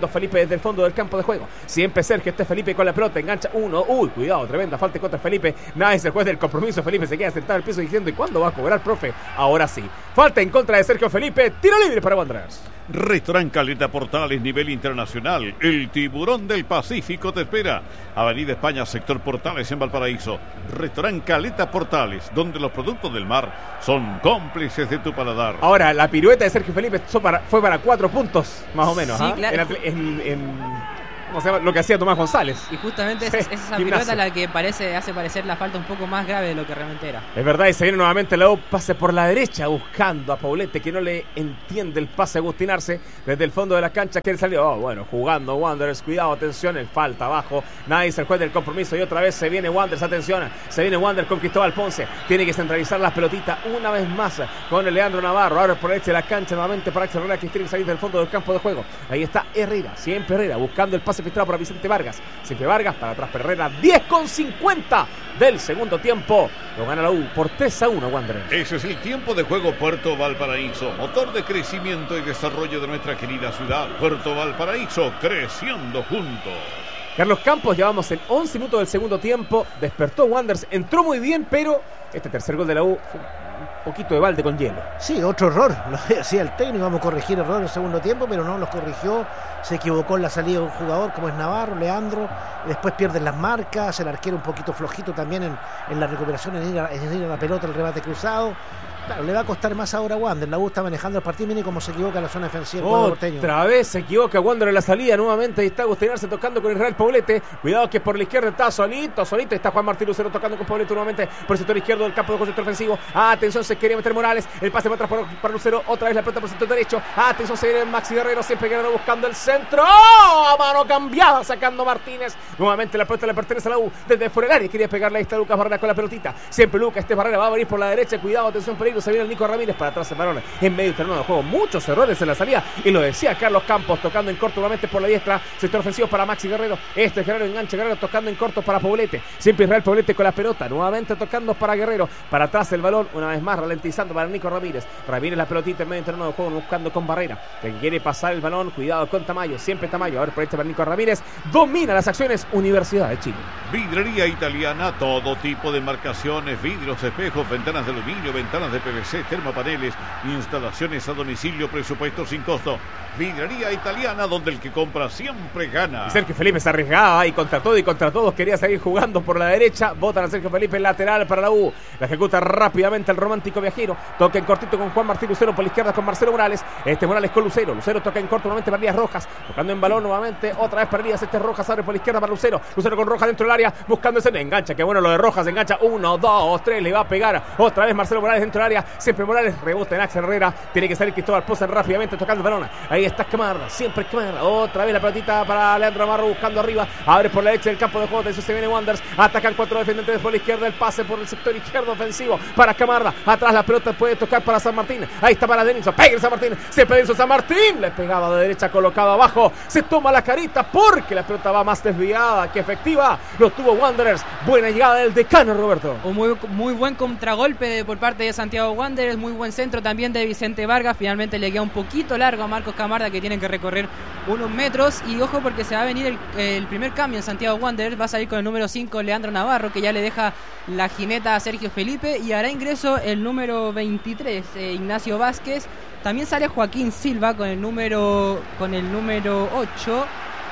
desde el fondo del campo de juego. Siempre Sergio, este Felipe con la pelota, engancha uno. Uy, cuidado, tremenda falta contra Felipe. Nadie es el juez del compromiso. Felipe se queda sentado en el piso diciendo: ¿y cuándo va a cobrar, profe? Ahora sí. Falta en contra de Sergio Felipe. Tiro libre para Wanderers. Restaurant Caleta Portales, nivel internacional. El Tiburón del Pacífico te espera. Avenida España, sector Portales en Valparaíso. Restaurant Caleta Portales, donde los productos del mar son cómplices de tu paladar. Ahora, la pirueta de Sergio Felipe para, fue para cuatro puntos, más o menos. Sí, ¿eh? claro. En, en, en, ¿cómo se llama? Lo que hacía Tomás González. Y justamente Sí, es, es esa gimnasio. pelota la que parece hace parecer la falta un poco más grave de lo que realmente era. Es verdad, y se viene nuevamente la U, pase por la derecha buscando a Poblete, que no le entiende el pase a Agustín Arce desde el fondo de la cancha. Quiere salir, oh, bueno, jugando Wanderers, cuidado, atención, el falta abajo. Nadie es el juez del compromiso y otra vez se viene Wanderers, atención, se viene Wanderers con Cristóbal Ponce. Tiene que centralizar las pelotitas una vez más con el Leandro Navarro. Ahora por la derecha de la cancha nuevamente para Axel Herrera, que tiene que salir del fondo del campo de juego. Ahí está Herrera, siempre Herrera, buscando el pase filtrado para Vicente Vargas. Siempre Vargas para atrás Herrera, diez con cincuenta del segundo tiempo. Lo gana la U por tres a uno Wanderers. Ese es el tiempo de juego Puerto Valparaíso, motor de crecimiento y desarrollo de nuestra querida ciudad. Puerto Valparaíso, creciendo juntos. Carlos Campos, llevamos en once minutos del segundo tiempo. Despertó Wanderers, entró muy bien, pero este tercer gol de la U fue un poquito de balde con hielo. Sí, otro error, lo decía el técnico, vamos a corregir errores en el segundo tiempo, pero no los corrigió, se equivocó en la salida de un jugador como es Navarro, Leandro, después pierden las marcas, el arquero un poquito flojito también en, en la recuperación, en ir, a, en ir a la pelota, el rebate cruzado. Claro, le va a costar más ahora a Wander. La U está manejando el partido. Mire cómo se equivoca la zona defensiva. Otra vez se equivoca Wander en la salida. Nuevamente ahí está Agustín Arce tocando con Israel Poblete. Cuidado que por la izquierda está solito, solito. Está Juan Martín Lucero tocando con Poblete nuevamente por el sector izquierdo del campo de juego, sector ofensivo. Ah, atención, se quería meter Morales. El pase para atrás para, para Lucero. Otra vez la pelota por el sector derecho. Ah, atención, se viene Maxi Guerrero. Siempre Guerrero buscando el centro. ¡Oh! A mano cambiada sacando Martínez. Nuevamente la pelota le pertenece a la U. Desde fuera del área quería pegarle. Ahí está Lucas Barrera con la pelotita. Siempre Lucas. Este Barrera va a venir por la derecha. Cuidado, atención, peligro. Se viene el Nico Ramírez para atrás el balón en medio del terreno de juego. Muchos errores en la salida y lo decía Carlos Campos, tocando en corto nuevamente por la diestra, sector ofensivo para Maxi Guerrero. Este es Guerrero, engancha Guerrero tocando en corto para Poblete. Siempre Israel Poblete con la pelota, nuevamente tocando para Guerrero, para atrás el balón, una vez más ralentizando para Nico Ramírez. Ramírez la pelotita en medio del terreno de juego, buscando con Barrera, que quiere pasar el balón. Cuidado con Tamayo, siempre Tamayo. A ver por este para Nico Ramírez. Domina las acciones Universidad de Chile. Vidrería Italiana, todo tipo de marcaciones, vidrios, espejos, ventanas de aluminio, ventanas de P V C, termopaneles, instalaciones a domicilio, presupuesto sin costo. Vidrería Italiana, donde el que compra siempre gana. Y Sergio Felipe se arriesgaba y contra todo y contra todos quería seguir jugando por la derecha. Botan a Sergio Felipe lateral para la U. La ejecuta rápidamente el romántico viajero. Toca en cortito con Juan Martín Lucero por la izquierda con Marcelo Morales. Este Morales con Lucero. Lucero toca en corto nuevamente para Elías Rojas. Tocando en balón nuevamente. Otra vez para Elías. Este Rojas abre por la izquierda para Lucero. Lucero con Rojas dentro del área. Buscando ese engancha. Que bueno lo de Rojas. Engancha. Uno, dos, tres. Le va a pegar. Otra vez Marcelo Morales dentro del área. Siempre Morales. Rebota en Axel Herrera. Tiene que salir Cristóbal Poza rápidamente tocando el balón. Ahí está Camarda. Siempre Camarda. Otra vez la pelotita para Leandro Navarro buscando arriba. Abre por la derecha del campo de juego. Atención, se viene Wanderers. Atacan cuatro defensores por la izquierda. El pase por el sector izquierdo ofensivo para Camarda. Atrás la pelota puede tocar para San Martín. Ahí está para Denilson. Pega San Martín. Siempre Denilson San Martín. Le pegaba de derecha colocado abajo. Se toma la carita porque la pelota va más desviada que efectiva. Lo tuvo Wanderers. Buena llegada del decano Roberto. Un muy, muy buen contragolpe por parte de Santiago Wanderers. Muy buen centro también de Vicente Vargas. Finalmente le queda un poquito largo a Marcos Camarda, que tiene que recorrer unos metros. Y ojo porque se va a venir el, el primer cambio en Santiago Wanderers. Va a salir con el número cinco Leandro Navarro, que ya le deja la jineta a Sergio Felipe. Y hará ingreso el número veintitrés, eh, Ignacio Vázquez. También sale Joaquín Silva con el número con el número ocho.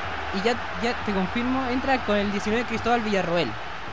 Y ya, ya te confirmo, entra con el diecinueve Cristóbal Villarroel.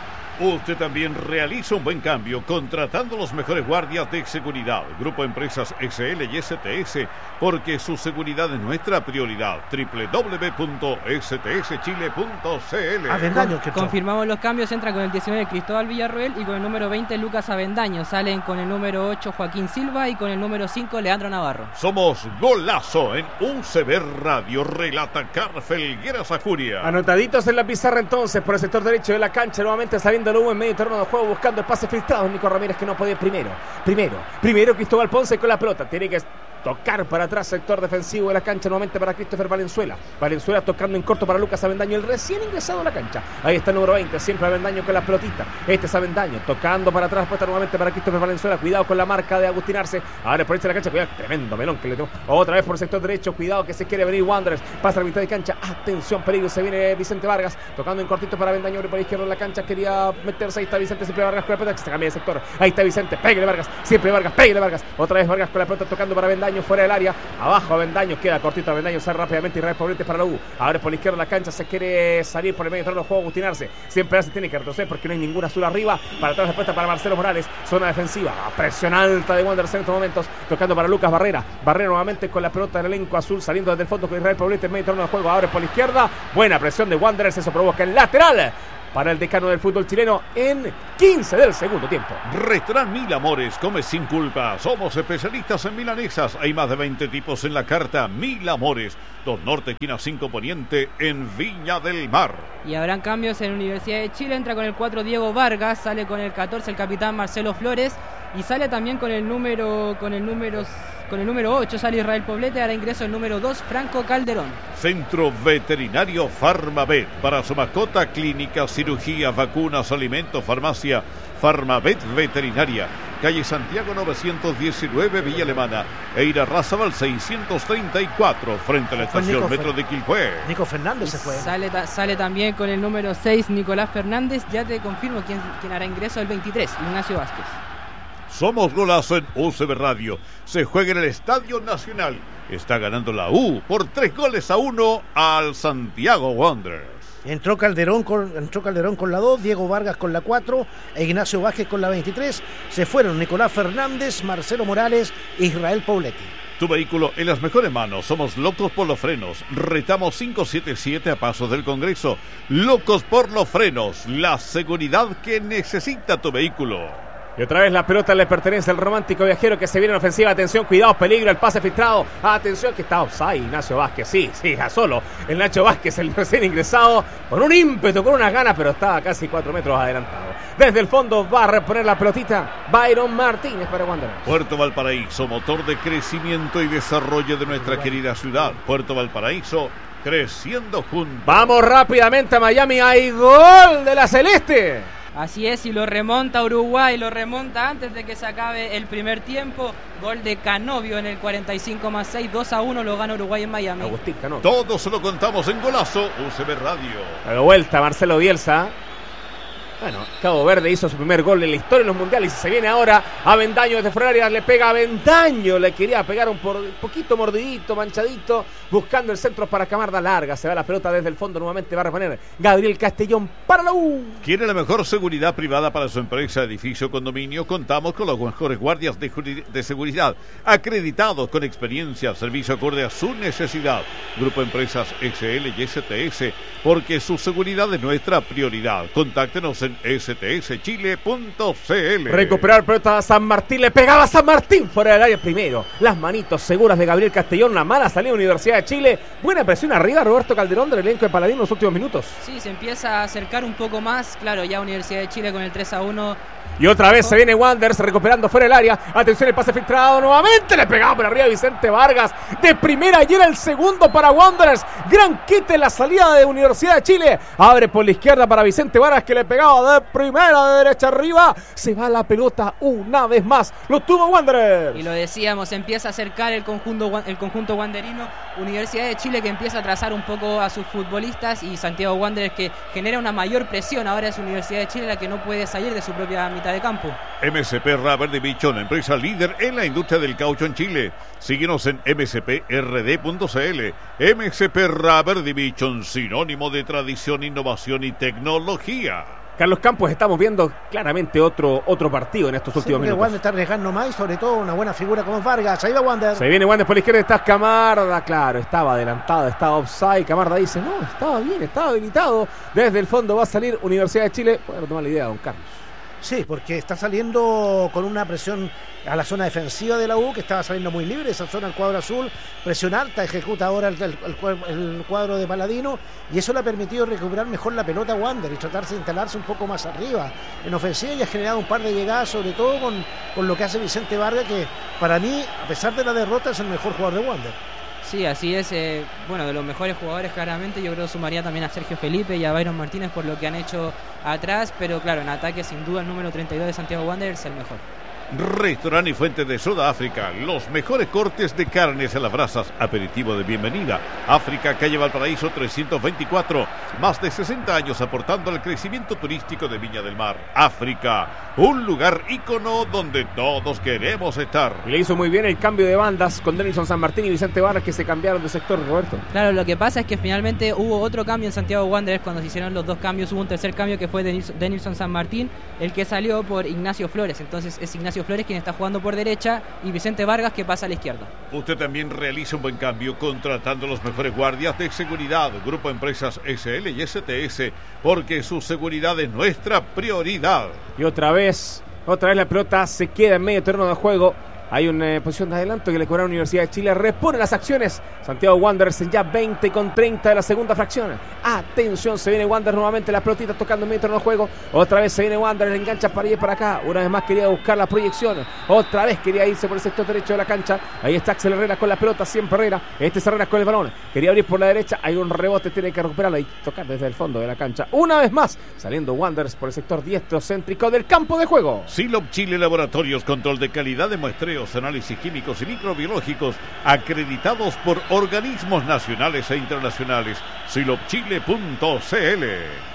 Usted también realiza un buen cambio contratando los mejores guardias de seguridad. Grupo Empresas S L y S T S, porque su seguridad es nuestra prioridad. doble u doble u doble u punto s t s chile punto c l. Avendaño, que Confirmamos los cambios, entra con el diecinueve Cristóbal Villarroel y con el número veinte Lucas Avendaño. Salen con el número ocho Joaquín Silva y con el número cinco Leandro Navarro. Somos Golazo en U C B Radio, relata Carfel Gueras Ajuria. Anotaditos en la pizarra entonces por el sector derecho de la cancha, nuevamente saliendo Lugo en medio terreno de juego buscando el pase filtrado. Nico Ramírez, que no puede ir primero. Primero, primero Cristóbal Ponce con la pelota. Tiene que Tocar para atrás, sector defensivo de la cancha, nuevamente para Christopher Valenzuela. Valenzuela tocando en corto para Lucas Avendaño, el recién ingresado a la cancha. Ahí está el número veinte, siempre Avendaño con la pelotita. Este es Avendaño, tocando para atrás, puesta nuevamente para Christopher Valenzuela. Cuidado con la marca de Agustín Arce. Ahora por esta la cancha, cuidado, tremendo melón que le tengo. Otra vez por el sector derecho, cuidado que se quiere venir Wanderers. Pasa a la mitad de cancha, atención, peligro, se viene Vicente Vargas. Tocando en cortito para Avendaño, por la izquierda en la cancha, quería meterse. Ahí está Vicente, siempre Vargas con la pelota, se cambia de sector. Ahí está Vicente, pégale Vargas, siempre Vargas, pégale Vargas. Otra vez Vargas con la pelota, tocando para Avendaño, fuera del área. Abajo Avendaño, queda cortito Avendaño, sale rápidamente Israel Poblete para la U. Ahora por la izquierda de la cancha, se quiere salir por el medio de los juegos, Agustín Arce. Siempre Arce tiene que retroceder porque no hay ninguna azul arriba. Para atrás respuesta para Marcelo Morales, zona defensiva, presión alta de Wanderers en estos momentos, tocando para Lucas Barrera. Barrera nuevamente con la pelota del elenco azul, saliendo desde el fondo con Israel Poblete en medio de del juego. Ahora por la izquierda, buena presión de Wanderers, eso provoca el lateral para el decano del fútbol chileno en quince del segundo tiempo. Restaurant Mil Amores, come sin culpa. Somos especialistas en milanesas. Hay más de veinte tipos en la carta. Mil Amores, dos Norte, esquina cinco Poniente, en Viña del Mar. Y habrán cambios en Universidad de Chile. Entra con el cuatro Diego Vargas, sale con el catorce el capitán Marcelo Flores y sale también con el número con el número con el número ocho sale Israel Poblete. Ahora ingreso el número dos Franco Calderón. Centro Veterinario Farmavet, para su mascota, clínica, cirugía, vacunas, alimentos, farmacia. Farmavet Veterinaria, calle Santiago novecientos diecinueve, Villa Alemana, Eira Razabal seiscientos treinta y cuatro, frente a la estación Nico Metro Fer- de Quilpué. Nico Fernández se fue. Sale, ta- sale también con el número seis Nicolás Fernández. Ya te confirmo quién, quién hará ingreso el veintitrés, Ignacio Vázquez. Somos Golazo en U C B Radio. Se juega en el Estadio Nacional. Está ganando la U por tres goles a uno al Santiago Wanderers. Entró Calderón con, entró Calderón con la dos, Diego Vargas con la cuatro e Ignacio Vázquez con la veintitrés. Se fueron Nicolás Fernández, Marcelo Morales e Israel Poblete. Tu vehículo en las mejores manos. Somos Locos por los Frenos. Retamos cinco siete siete a pasos del Congreso. Locos por los Frenos. La seguridad que necesita tu vehículo. Y otra vez la pelota le pertenece al romántico viajero que se viene en ofensiva. Atención, cuidado, peligro, el pase filtrado. Atención que está offside Ignacio Vázquez. Sí, sí, a solo. El Nacho Vázquez, el recién ingresado, con un ímpetu, con unas ganas, pero estaba casi cuatro metros adelantado. Desde el fondo va a reponer la pelotita Byron Martínez para Wanderers. Puerto Valparaíso, motor de crecimiento y desarrollo de nuestra querida ciudad. Puerto Valparaíso, creciendo juntos. Vamos rápidamente a Miami. Hay gol de la Celeste. Así es, y lo remonta Uruguay, lo remonta antes de que se acabe el primer tiempo. Gol de Canovio en el cuarenta y cinco más seis, dos a uno lo gana Uruguay en Miami. Agustín Canovio. Todo se lo contamos en Golazo U C B Radio. A la vuelta Marcelo Bielsa. Bueno, Cabo Verde hizo su primer gol en la historia de los mundiales y se viene ahora Avendaño desde fuera del área, le pega a Avendaño, le quería pegar un, por, un poquito mordidito, manchadito, buscando el centro para Camarda, larga, se va la pelota desde el fondo, nuevamente va a reponer Gabriel Castellón para la U. ¿Quiere la mejor seguridad privada para su empresa, edificio, condominio? Contamos con los mejores guardias de, juri- de seguridad, acreditados con experiencia, servicio acorde a su necesidad. Grupo Empresas X L y S T S, porque su seguridad es nuestra prioridad. Contáctenos en s t s chile punto c l. Recuperar pelota a San Martín, le pegaba a San Martín fuera del área primero. Las manitos seguras de Gabriel Castellón, una mala salida de Universidad de Chile. Buena presión arriba Roberto Calderón del elenco de Paladín en los últimos minutos. Sí, se empieza a acercar un poco más, claro, ya Universidad de Chile con el tres a uno. Y otra vez se viene Wanderers recuperando fuera del área. Atención, el pase filtrado nuevamente. Le pegaba por arriba Vicente Vargas. De primera y era el segundo para Wanderers. Gran quite en la salida de Universidad de Chile. Abre por la izquierda para Vicente Vargas que le pegaba de primera, de derecha arriba. Se va la pelota una vez más. Lo tuvo Wanderers. Y lo decíamos, empieza a acercar el conjunto, el conjunto wanderino. Universidad de Chile que empieza a trazar un poco a sus futbolistas. Y Santiago Wanderers que genera una mayor presión. Ahora es Universidad de Chile la que no puede salir de su propia mitad de campo. M S P Rubber Division, empresa líder en la industria del caucho en Chile. Síguenos en m s p r d punto c l. M S P Rubber Division, sinónimo de tradición, innovación y tecnología. Carlos Campos, estamos viendo claramente otro, otro partido en estos Sí, últimos porque minutos. Wander está arriesgando más y sobre todo una buena figura como Vargas. Ahí va Wander. Se viene Wander por la izquierda, está Camarda, claro, estaba adelantado, estaba offside. Camarda dice, no, estaba bien, estaba habilitado. Desde el fondo va a salir Universidad de Chile. Puede retomar la idea, don Carlos. Sí, porque está saliendo con una presión a la zona defensiva de la U, que estaba saliendo muy libre, esa zona del cuadro azul, presión alta, ejecuta ahora el, el, el cuadro de Paladino, y eso le ha permitido recuperar mejor la pelota a Wander y tratarse de instalarse un poco más arriba en ofensiva, y ha generado un par de llegadas, sobre todo con, con lo que hace Vicente Vargas, que para mí, a pesar de la derrota, es el mejor jugador de Wander. Sí, así es, eh, bueno, de los mejores jugadores claramente, yo creo que sumaría también a Sergio Felipe y a Byron Martínez por lo que han hecho atrás, pero claro, en ataque sin duda el número treinta y dos de Santiago Wanderers es el mejor. Restaurante y Fuente de Sudáfrica, los mejores cortes de carnes a las brasas, aperitivo de bienvenida. África, calle Valparaíso trescientos veinticuatro, más de sesenta años aportando al crecimiento turístico de Viña del Mar. África, un lugar ícono donde todos queremos estar. Y le hizo muy bien el cambio de bandas con Denilson San Martín y Vicente Vargas, que se cambiaron de sector, Roberto. Claro, lo que pasa es que finalmente hubo otro cambio en Santiago Wanderers cuando se hicieron los dos cambios. Hubo un tercer cambio que fue Denilson San Martín, el que salió por Ignacio Flores. Entonces es Ignacio Flores quien está jugando por derecha y Vicente Vargas que pasa a la izquierda. Usted también realiza un buen cambio contratando los mejores guardias de seguridad. Grupo Empresas S L y S T S, porque su seguridad es nuestra prioridad. Y otra vez, otra vez la pelota se queda en medio terreno de juego. Hay una eh, posición de adelanto que le cobra la Universidad de Chile. Repone las acciones. Santiago Wanderers en ya veinte con treinta de la segunda fracción. Atención, se viene Wanderers nuevamente. La pelotita tocando en medio terreno de juego. Otra vez se viene Wanderers, engancha para allá y para acá. Una vez más quería buscar la proyección. Otra vez quería irse por el sector derecho de la cancha. Ahí está Axel Herrera con la pelota. Siempre Herrera. Este es Herrera con el balón. Quería abrir por la derecha. Hay un rebote, tiene que recuperarlo y tocar desde el fondo de la cancha. Una vez más, saliendo Wanderers por el sector diestro céntrico del campo de juego. Silop Chile Laboratorios, control de calidad de muestreos, análisis químicos y microbiológicos acreditados por organismos nacionales e internacionales. silop chile punto c l.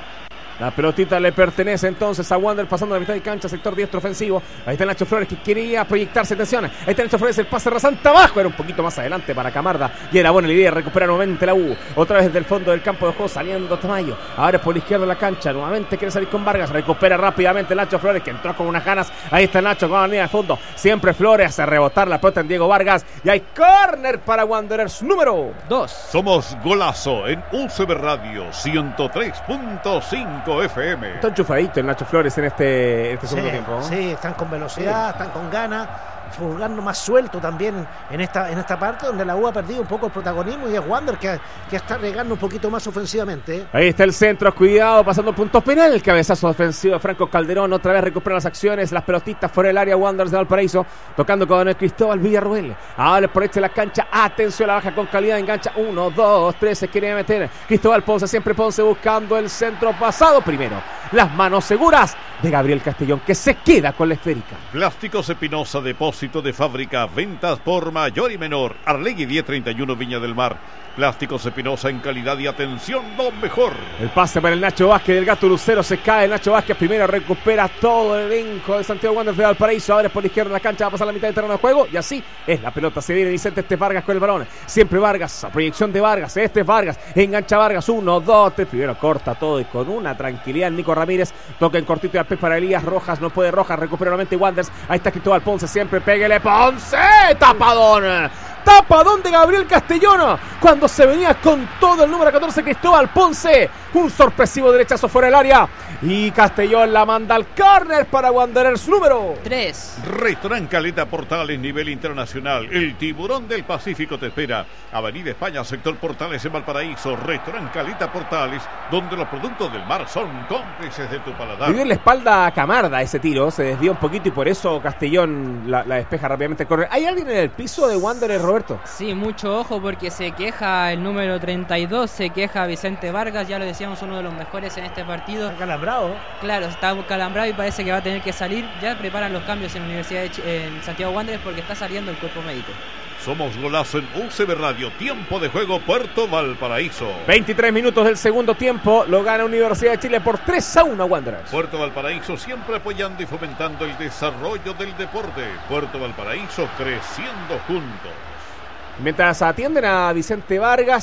La pelotita le pertenece entonces a Wander, pasando la mitad de cancha, sector diestro ofensivo. Ahí está Nacho Flores que quería proyectarse, atención. Ahí está Nacho Flores, el pase rasante abajo, era un poquito más adelante para Camarda. Y era buena la idea, recupera nuevamente la U. Otra vez desde el fondo del campo de juego, saliendo Tamayo. Ahora es por la izquierda de la cancha, nuevamente quiere salir con Vargas. Recupera rápidamente Nacho Flores, que entró con unas ganas. Ahí está Nacho con la línea de fondo. Siempre Flores hace rebotar la pelota en Diego Vargas. Y hay córner para Wanderers número dos. Somos Golazo en U C B Radio ciento tres punto cinco F M. Está enchufadito el Nacho Flores en este, este segundo sí, tiempo, ¿no? Sí, están con velocidad, sí. Están con ganas, jugando más suelto también en esta en esta parte donde la U ha perdido un poco el protagonismo, y es Wander que, que está regando un poquito más ofensivamente. Ahí está el centro, cuidado, pasando punto penal, el cabezazo ofensivo de Franco Calderón. Otra vez recupera las acciones, las pelotitas fuera del área. Wanderers de Valparaíso tocando con el Cristóbal Villarruel. Ahora por este la cancha, atención, la baja con calidad, engancha uno, dos, tres, se quiere meter Cristóbal Ponce, siempre Ponce buscando el centro pasado primero. Las manos seguras de Gabriel Castellón, que se queda con la esférica. Plásticos Espinosa, depósito de fábrica, ventas por mayor y menor. Arlegui diez treinta y uno, Viña del Mar. Plásticos Espinosa, en calidad y atención lo mejor. El pase para el Nacho Vázquez del Gato Lucero, se cae el Nacho Vázquez, primero recupera todo el elenco de Santiago Wanderers de Valparaíso. Ahora es por la izquierda de la cancha, va a pasar la mitad del terreno de juego, y así es la pelota. Se viene Vicente este Vargas con el balón, siempre Vargas, a proyección de Vargas, este es Vargas, engancha Vargas, uno, dos, tres, primero corta todo y con una tranquilidad Nico Ramírez, toca en cortito y al pez para Elías Rojas, no puede Rojas, recupera nuevamente Wanderers. Ahí está Cristóbal Ponce, siempre pégale Ponce, tapadón. Tapadón de Gabriel Castellón cuando se venía con todo el número catorce Cristóbal Ponce. Un sorpresivo derechazo fuera del área y Castellón la manda al córner para Wanderers número tres. Restaurant Caleta Portales, nivel internacional. El tiburón del Pacífico te espera. Avenida España, sector Portales en Valparaíso. Restaurant Caleta Portales, donde los productos del mar son cómplices de tu paladar. Le dio en la espalda a Camarda ese tiro, se desvió un poquito y por eso Castellón la, la despeja rápidamente el córner. ¿Hay alguien en el piso de Wanderers, Roberto? Sí, mucho ojo porque se queja el número treinta y dos, se queja Vicente Vargas, ya lo decíamos, uno de los mejores en este partido. Está calambrado. Claro, está calambrado y parece que va a tener que salir. Ya preparan los cambios en la Universidad de Ch- en Santiago Wanderers porque está saliendo el cuerpo médico. Somos Golazo en U C B Radio, tiempo de juego Puerto Valparaíso. veintitrés minutos del segundo tiempo, lo gana Universidad de Chile por tres a uno a Wanderers. Puerto Valparaíso siempre apoyando y fomentando el desarrollo del deporte. Puerto Valparaíso creciendo juntos. Mientras atienden a Vicente Vargas,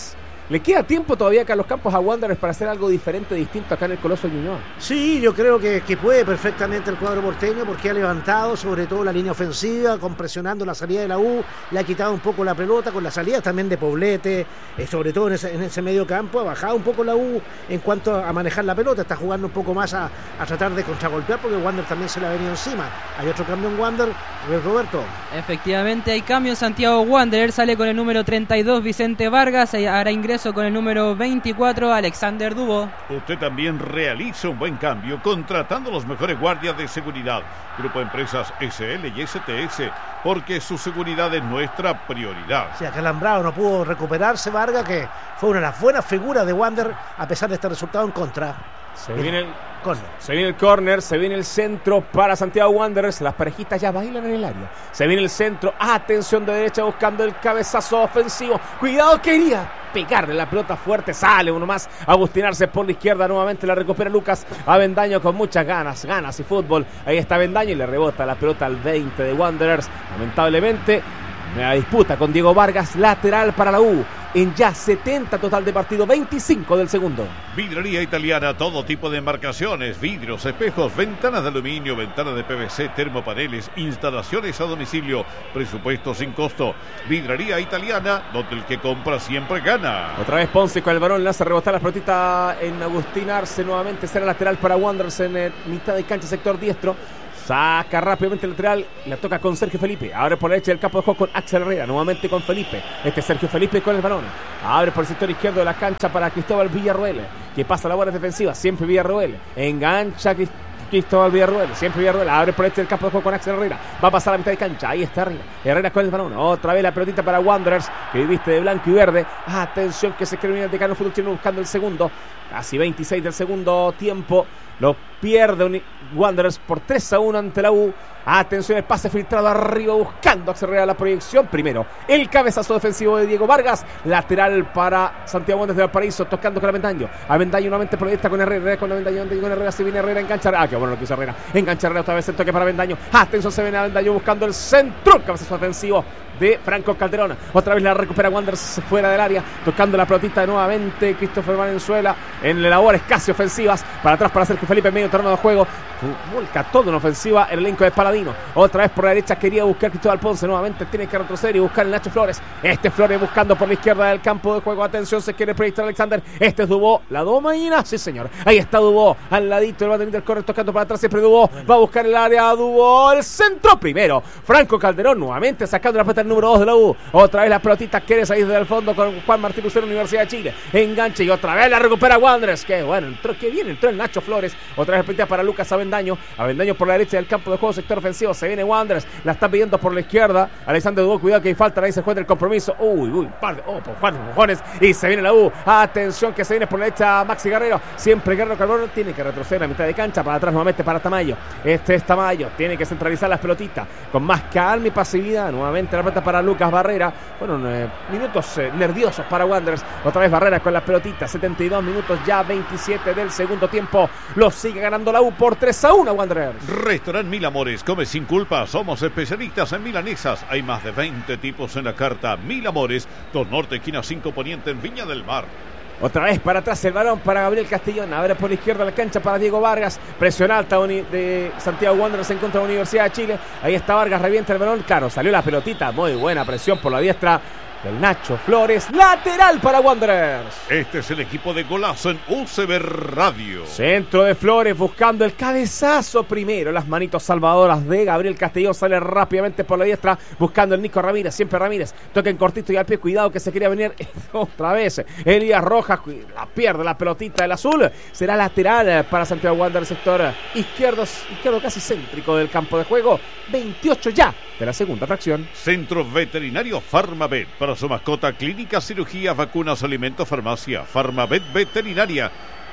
¿Le queda tiempo todavía a Carlos Campos a Wanderers para hacer algo diferente, distinto acá en el Coloso de Ñuñoa? Sí, yo creo que, que puede perfectamente el cuadro porteño, porque ha levantado sobre todo la línea ofensiva, con presionando la salida de la U, le ha quitado un poco la pelota, con la salida también de Poblete, eh, sobre todo en ese, en ese medio campo, ha bajado un poco la U en cuanto a manejar la pelota, está jugando un poco más a, a tratar de contragolpear, porque Wander también se le ha venido encima. Hay otro cambio en Wander, Roberto. Efectivamente hay cambio, Santiago Wanderers sale con el número treinta y dos Vicente Vargas, hará ingreso con el número veinticuatro Alexander Dubó. Usted también realiza un buen cambio contratando los mejores guardias de seguridad. Grupo de Empresas S L y S T S, porque su seguridad es nuestra prioridad. Sí, acalambrado, no pudo recuperarse Vargas, que fue una de las buenas figuras de Wander a pesar de este resultado en contra. Se viene el Corner. Se viene el córner, se viene el centro para Santiago Wanderers. Las parejitas ya bailan en el área. Se viene el centro, atención de derecha buscando el cabezazo ofensivo. Cuidado, quería pegarle la pelota fuerte, sale uno más. Agustín Arce por la izquierda, nuevamente la recupera Lucas Avendaño con muchas ganas, ganas y fútbol. Ahí está Avendaño y le rebota la pelota al veinte de Wanderers. Lamentablemente, la disputa con Diego Vargas, lateral para la U. En ya setenta total de partido, veinticinco del segundo. Vidrería Italiana, todo tipo de embarcaciones, vidrios, espejos, ventanas de aluminio, ventanas de P V C, termopaneles, instalaciones a domicilio, presupuesto sin costo. Vidrería Italiana, donde el que compra siempre gana. Otra vez Ponce con el balón, le hace rebotar la pelotita en Agustín Arce, nuevamente será lateral para Wanderers en eh, mitad de cancha, sector diestro. Saca rápidamente el lateral, la toca con Sergio Felipe. Abre por la derecha del campo de juego con Axel Herrera. Nuevamente con Felipe. Este es Sergio Felipe con el balón. Abre por el sector izquierdo de la cancha para Cristóbal Villarroel, que pasa labores defensivas. Siempre Villarroel. Engancha Cristóbal Villarroel. Siempre Villarroel. Abre por la derecha del campo de juego con Axel Herrera. Va a pasar a la mitad de cancha. Ahí está arriba. Herrera con el balón. Otra vez la pelotita para Wanderers, que viste de blanco y verde. Atención que se quiere venir el decano fútbol chileno buscando el segundo. Casi veintiséis del segundo tiempo. Lo pierde Wanderers por tres a uno ante la U. Atención, el pase filtrado arriba buscando acelerar la proyección. Primero, el cabezazo defensivo de Diego Vargas. Lateral para Santiago Wanderers de Valparaíso, tocando con Avendaño. Avendaño nuevamente por esta con Herrera. Con Avendaño, con Herrera, se viene Herrera, engancha. Ah, qué bueno lo que hizo Herrera. Engancha Herrera otra vez, el toque para Avendaño. Atención, se viene Avendaño buscando el centro. El cabezazo defensivo de Franco Calderón. Otra vez la recupera Wanderers fuera del área, tocando la pelotita nuevamente Christopher Valenzuela en labores casi ofensivas. Para atrás para Sergio Felipe en medio terreno de juego. Volca todo en ofensiva el elenco de Paladino. Otra vez por la derecha quería buscar Cristóbal Ponce. Nuevamente tiene que retroceder y buscar el Nacho Flores. Este Flores buscando por la izquierda del campo de juego. Atención, se quiere proyectar Alexander. Este es Dubó. La domaina. Sí, señor. Ahí está Dubó. Al ladito del banderín del corre, tocando para atrás. Siempre Dubó. Va a buscar el área. Dubó. El centro primero. Franco Calderón nuevamente sacando la pelota el número dos de la U. Otra vez la pelotita quiere salir desde el fondo con Juan Martín Lucero, Universidad de Chile. Enganche y otra vez la recupera Wanderers. Qué bueno. Entró, qué bien entró el Nacho Flores. Otra vez pelota para Lucas Avendaño. Avendaño por la derecha del campo de juego, sector ofensivo. Se viene Wanderers. La está pidiendo por la izquierda. Alexander Dubó, cuidado que hay falta. Ahí se juega el compromiso. Uy, uy, par de, oh, por cuatro mojones. Y se viene la U. Atención que se viene por la derecha Maxi Guerrero. Siempre Guerrero Carbón tiene que retroceder a mitad de cancha. Para atrás nuevamente para Tamayo. Este es Tamayo. Tiene que centralizar las pelotitas con más calma y pasividad. Nuevamente la pelota para Lucas Barrera. Fueron eh, minutos eh, nerviosos para Wanderers. Otra vez Barrera con las pelotitas. setenta y dos minutos ya, veintisiete del segundo tiempo. Lo sigue ganando la U por tres a uno Wanderers. Restaurant Mil Amores, come sin culpa. Somos especialistas en milanesas. Hay más de veinte tipos en la carta. Mil Amores, dos Norte, esquina cinco Poniente en Viña del Mar. Otra vez para atrás el balón para Gabriel Castellón. Abre por la izquierda la cancha para Diego Vargas. Presión alta de Santiago Wanderers en contra de la Universidad de Chile. Ahí está Vargas, revienta el balón. Claro, salió la pelotita. Muy buena presión por la diestra del Nacho Flores. Lateral para Wanderers. Este es el equipo de Golazo en U C B Radio. Centro de Flores buscando el cabezazo primero. Las manitos salvadoras de Gabriel Castellón. Sale rápidamente por la diestra buscando el Nico Ramírez. Siempre Ramírez. Toca en cortito y al pie. Cuidado que se quería venir otra vez. Elías Rojas la pierde la pelotita del azul. Será lateral para Santiago Wanderers, sector izquierdo, izquierdo casi céntrico del campo de juego. veintiocho ya de la segunda fracción. Centro Veterinario Farmavet. Para su mascota, clínica, cirugía, vacunas, alimentos, farmacia. Farmavet Veterinaria.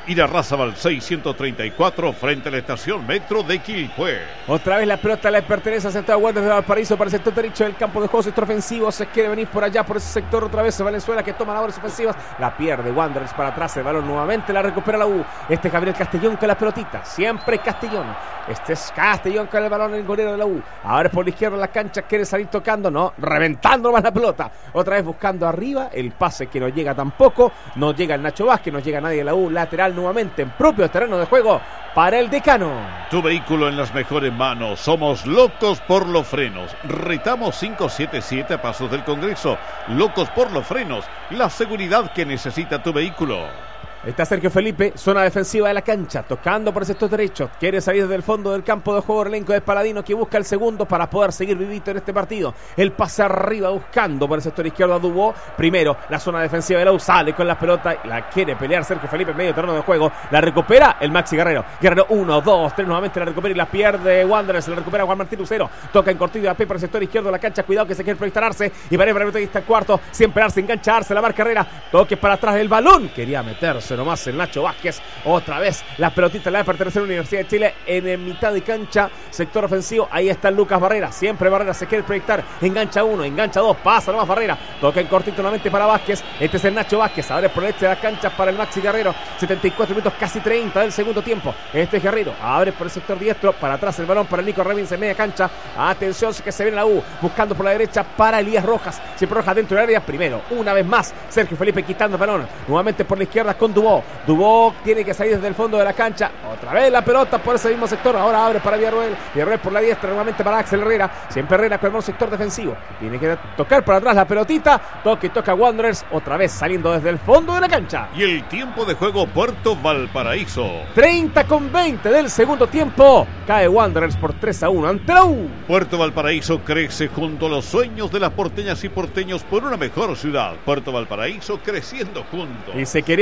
Irarrázaval seiscientos treinta y cuatro frente a la estación Metro de Quilpué. Otra vez la pelota le pertenece a Central Wanderers de Valparaíso para el sector derecho del campo de juego, sector ofensivo. Se quiere venir por allá, por ese sector otra vez Valenzuela, que toma labores ofensivas. La pierde Wanderers para atrás, el balón nuevamente la recupera la U. Este es Gabriel Castellón con la pelotita, siempre Castellón. Este es Castellón con el balón, el golero de la U. Ahora es por la izquierda la cancha, quiere salir tocando, no, reventando más la pelota. Otra vez buscando arriba, el pase que no llega tampoco. No llega el Nacho Vázquez, no llega nadie de la U. Lateral nuevamente en propio terreno de juego para el Decano. Tu vehículo en las mejores manos. Somos locos por los frenos. Retamos cinco siete siete a pasos del Congreso. Locos por los frenos. La seguridad que necesita tu vehículo. Está Sergio Felipe, zona defensiva de la cancha, tocando por el sector derecho. Quiere salir desde el fondo del campo de juego el elenco de Paladino, que busca el segundo para poder seguir vivito en este partido. El pase arriba buscando por el sector izquierdo a Dubó. Primero, la zona defensiva de la U sale con la pelota. La quiere pelear Sergio Felipe en medio terreno de juego. La recupera el Maxi Guerrero. Guerrero uno, dos, tres, nuevamente la recupera y la pierde Wanderers. La recupera Juan Martín Lucero. Toca en cortito a P por el sector izquierdo de la cancha. Cuidado que se quiere proyectar Arce. Y para el está el cuarto. Siempre Arce engancha Arce. La marca Herrera. Toque para atrás del balón. Quería meterse nomás el Nacho Vázquez. Otra vez la pelotita le va a pertenecer a la Universidad de Chile en, en mitad de cancha, sector ofensivo. Ahí está Lucas Barrera, siempre Barrera se quiere proyectar, engancha uno, engancha dos, pasa nomás Barrera, toca en cortito nuevamente para Vázquez. Este es el Nacho Vázquez, abre por el este de la cancha para el Maxi Guerrero. setenta y cuatro minutos, casi treinta del segundo tiempo. Este es Guerrero, abre por el sector diestro, para atrás el balón para el Nico Revins en media cancha. Atención que se viene la U, buscando por la derecha para Elías Rojas, siempre Rojas dentro del área. Primero, una vez más Sergio Felipe quitando el balón, nuevamente por la izquierda con Dubó. Dubó tiene que salir desde el fondo de la cancha. Otra vez la pelota por ese mismo sector. Ahora abre para Villarroel. Villarroel por la diestra. Nuevamente para Axel Herrera. Siempre Herrera con el sector defensivo. Tiene que tocar por atrás la pelotita. Toque y toca Wanderers. Otra vez saliendo desde el fondo de la cancha. Y el tiempo de juego Puerto Valparaíso. treinta con veinte del segundo tiempo. Cae Wanderers por tres a uno ante la U. Puerto Valparaíso crece junto a los sueños de las porteñas y porteños por una mejor ciudad. Puerto Valparaíso creciendo juntos. Y se quería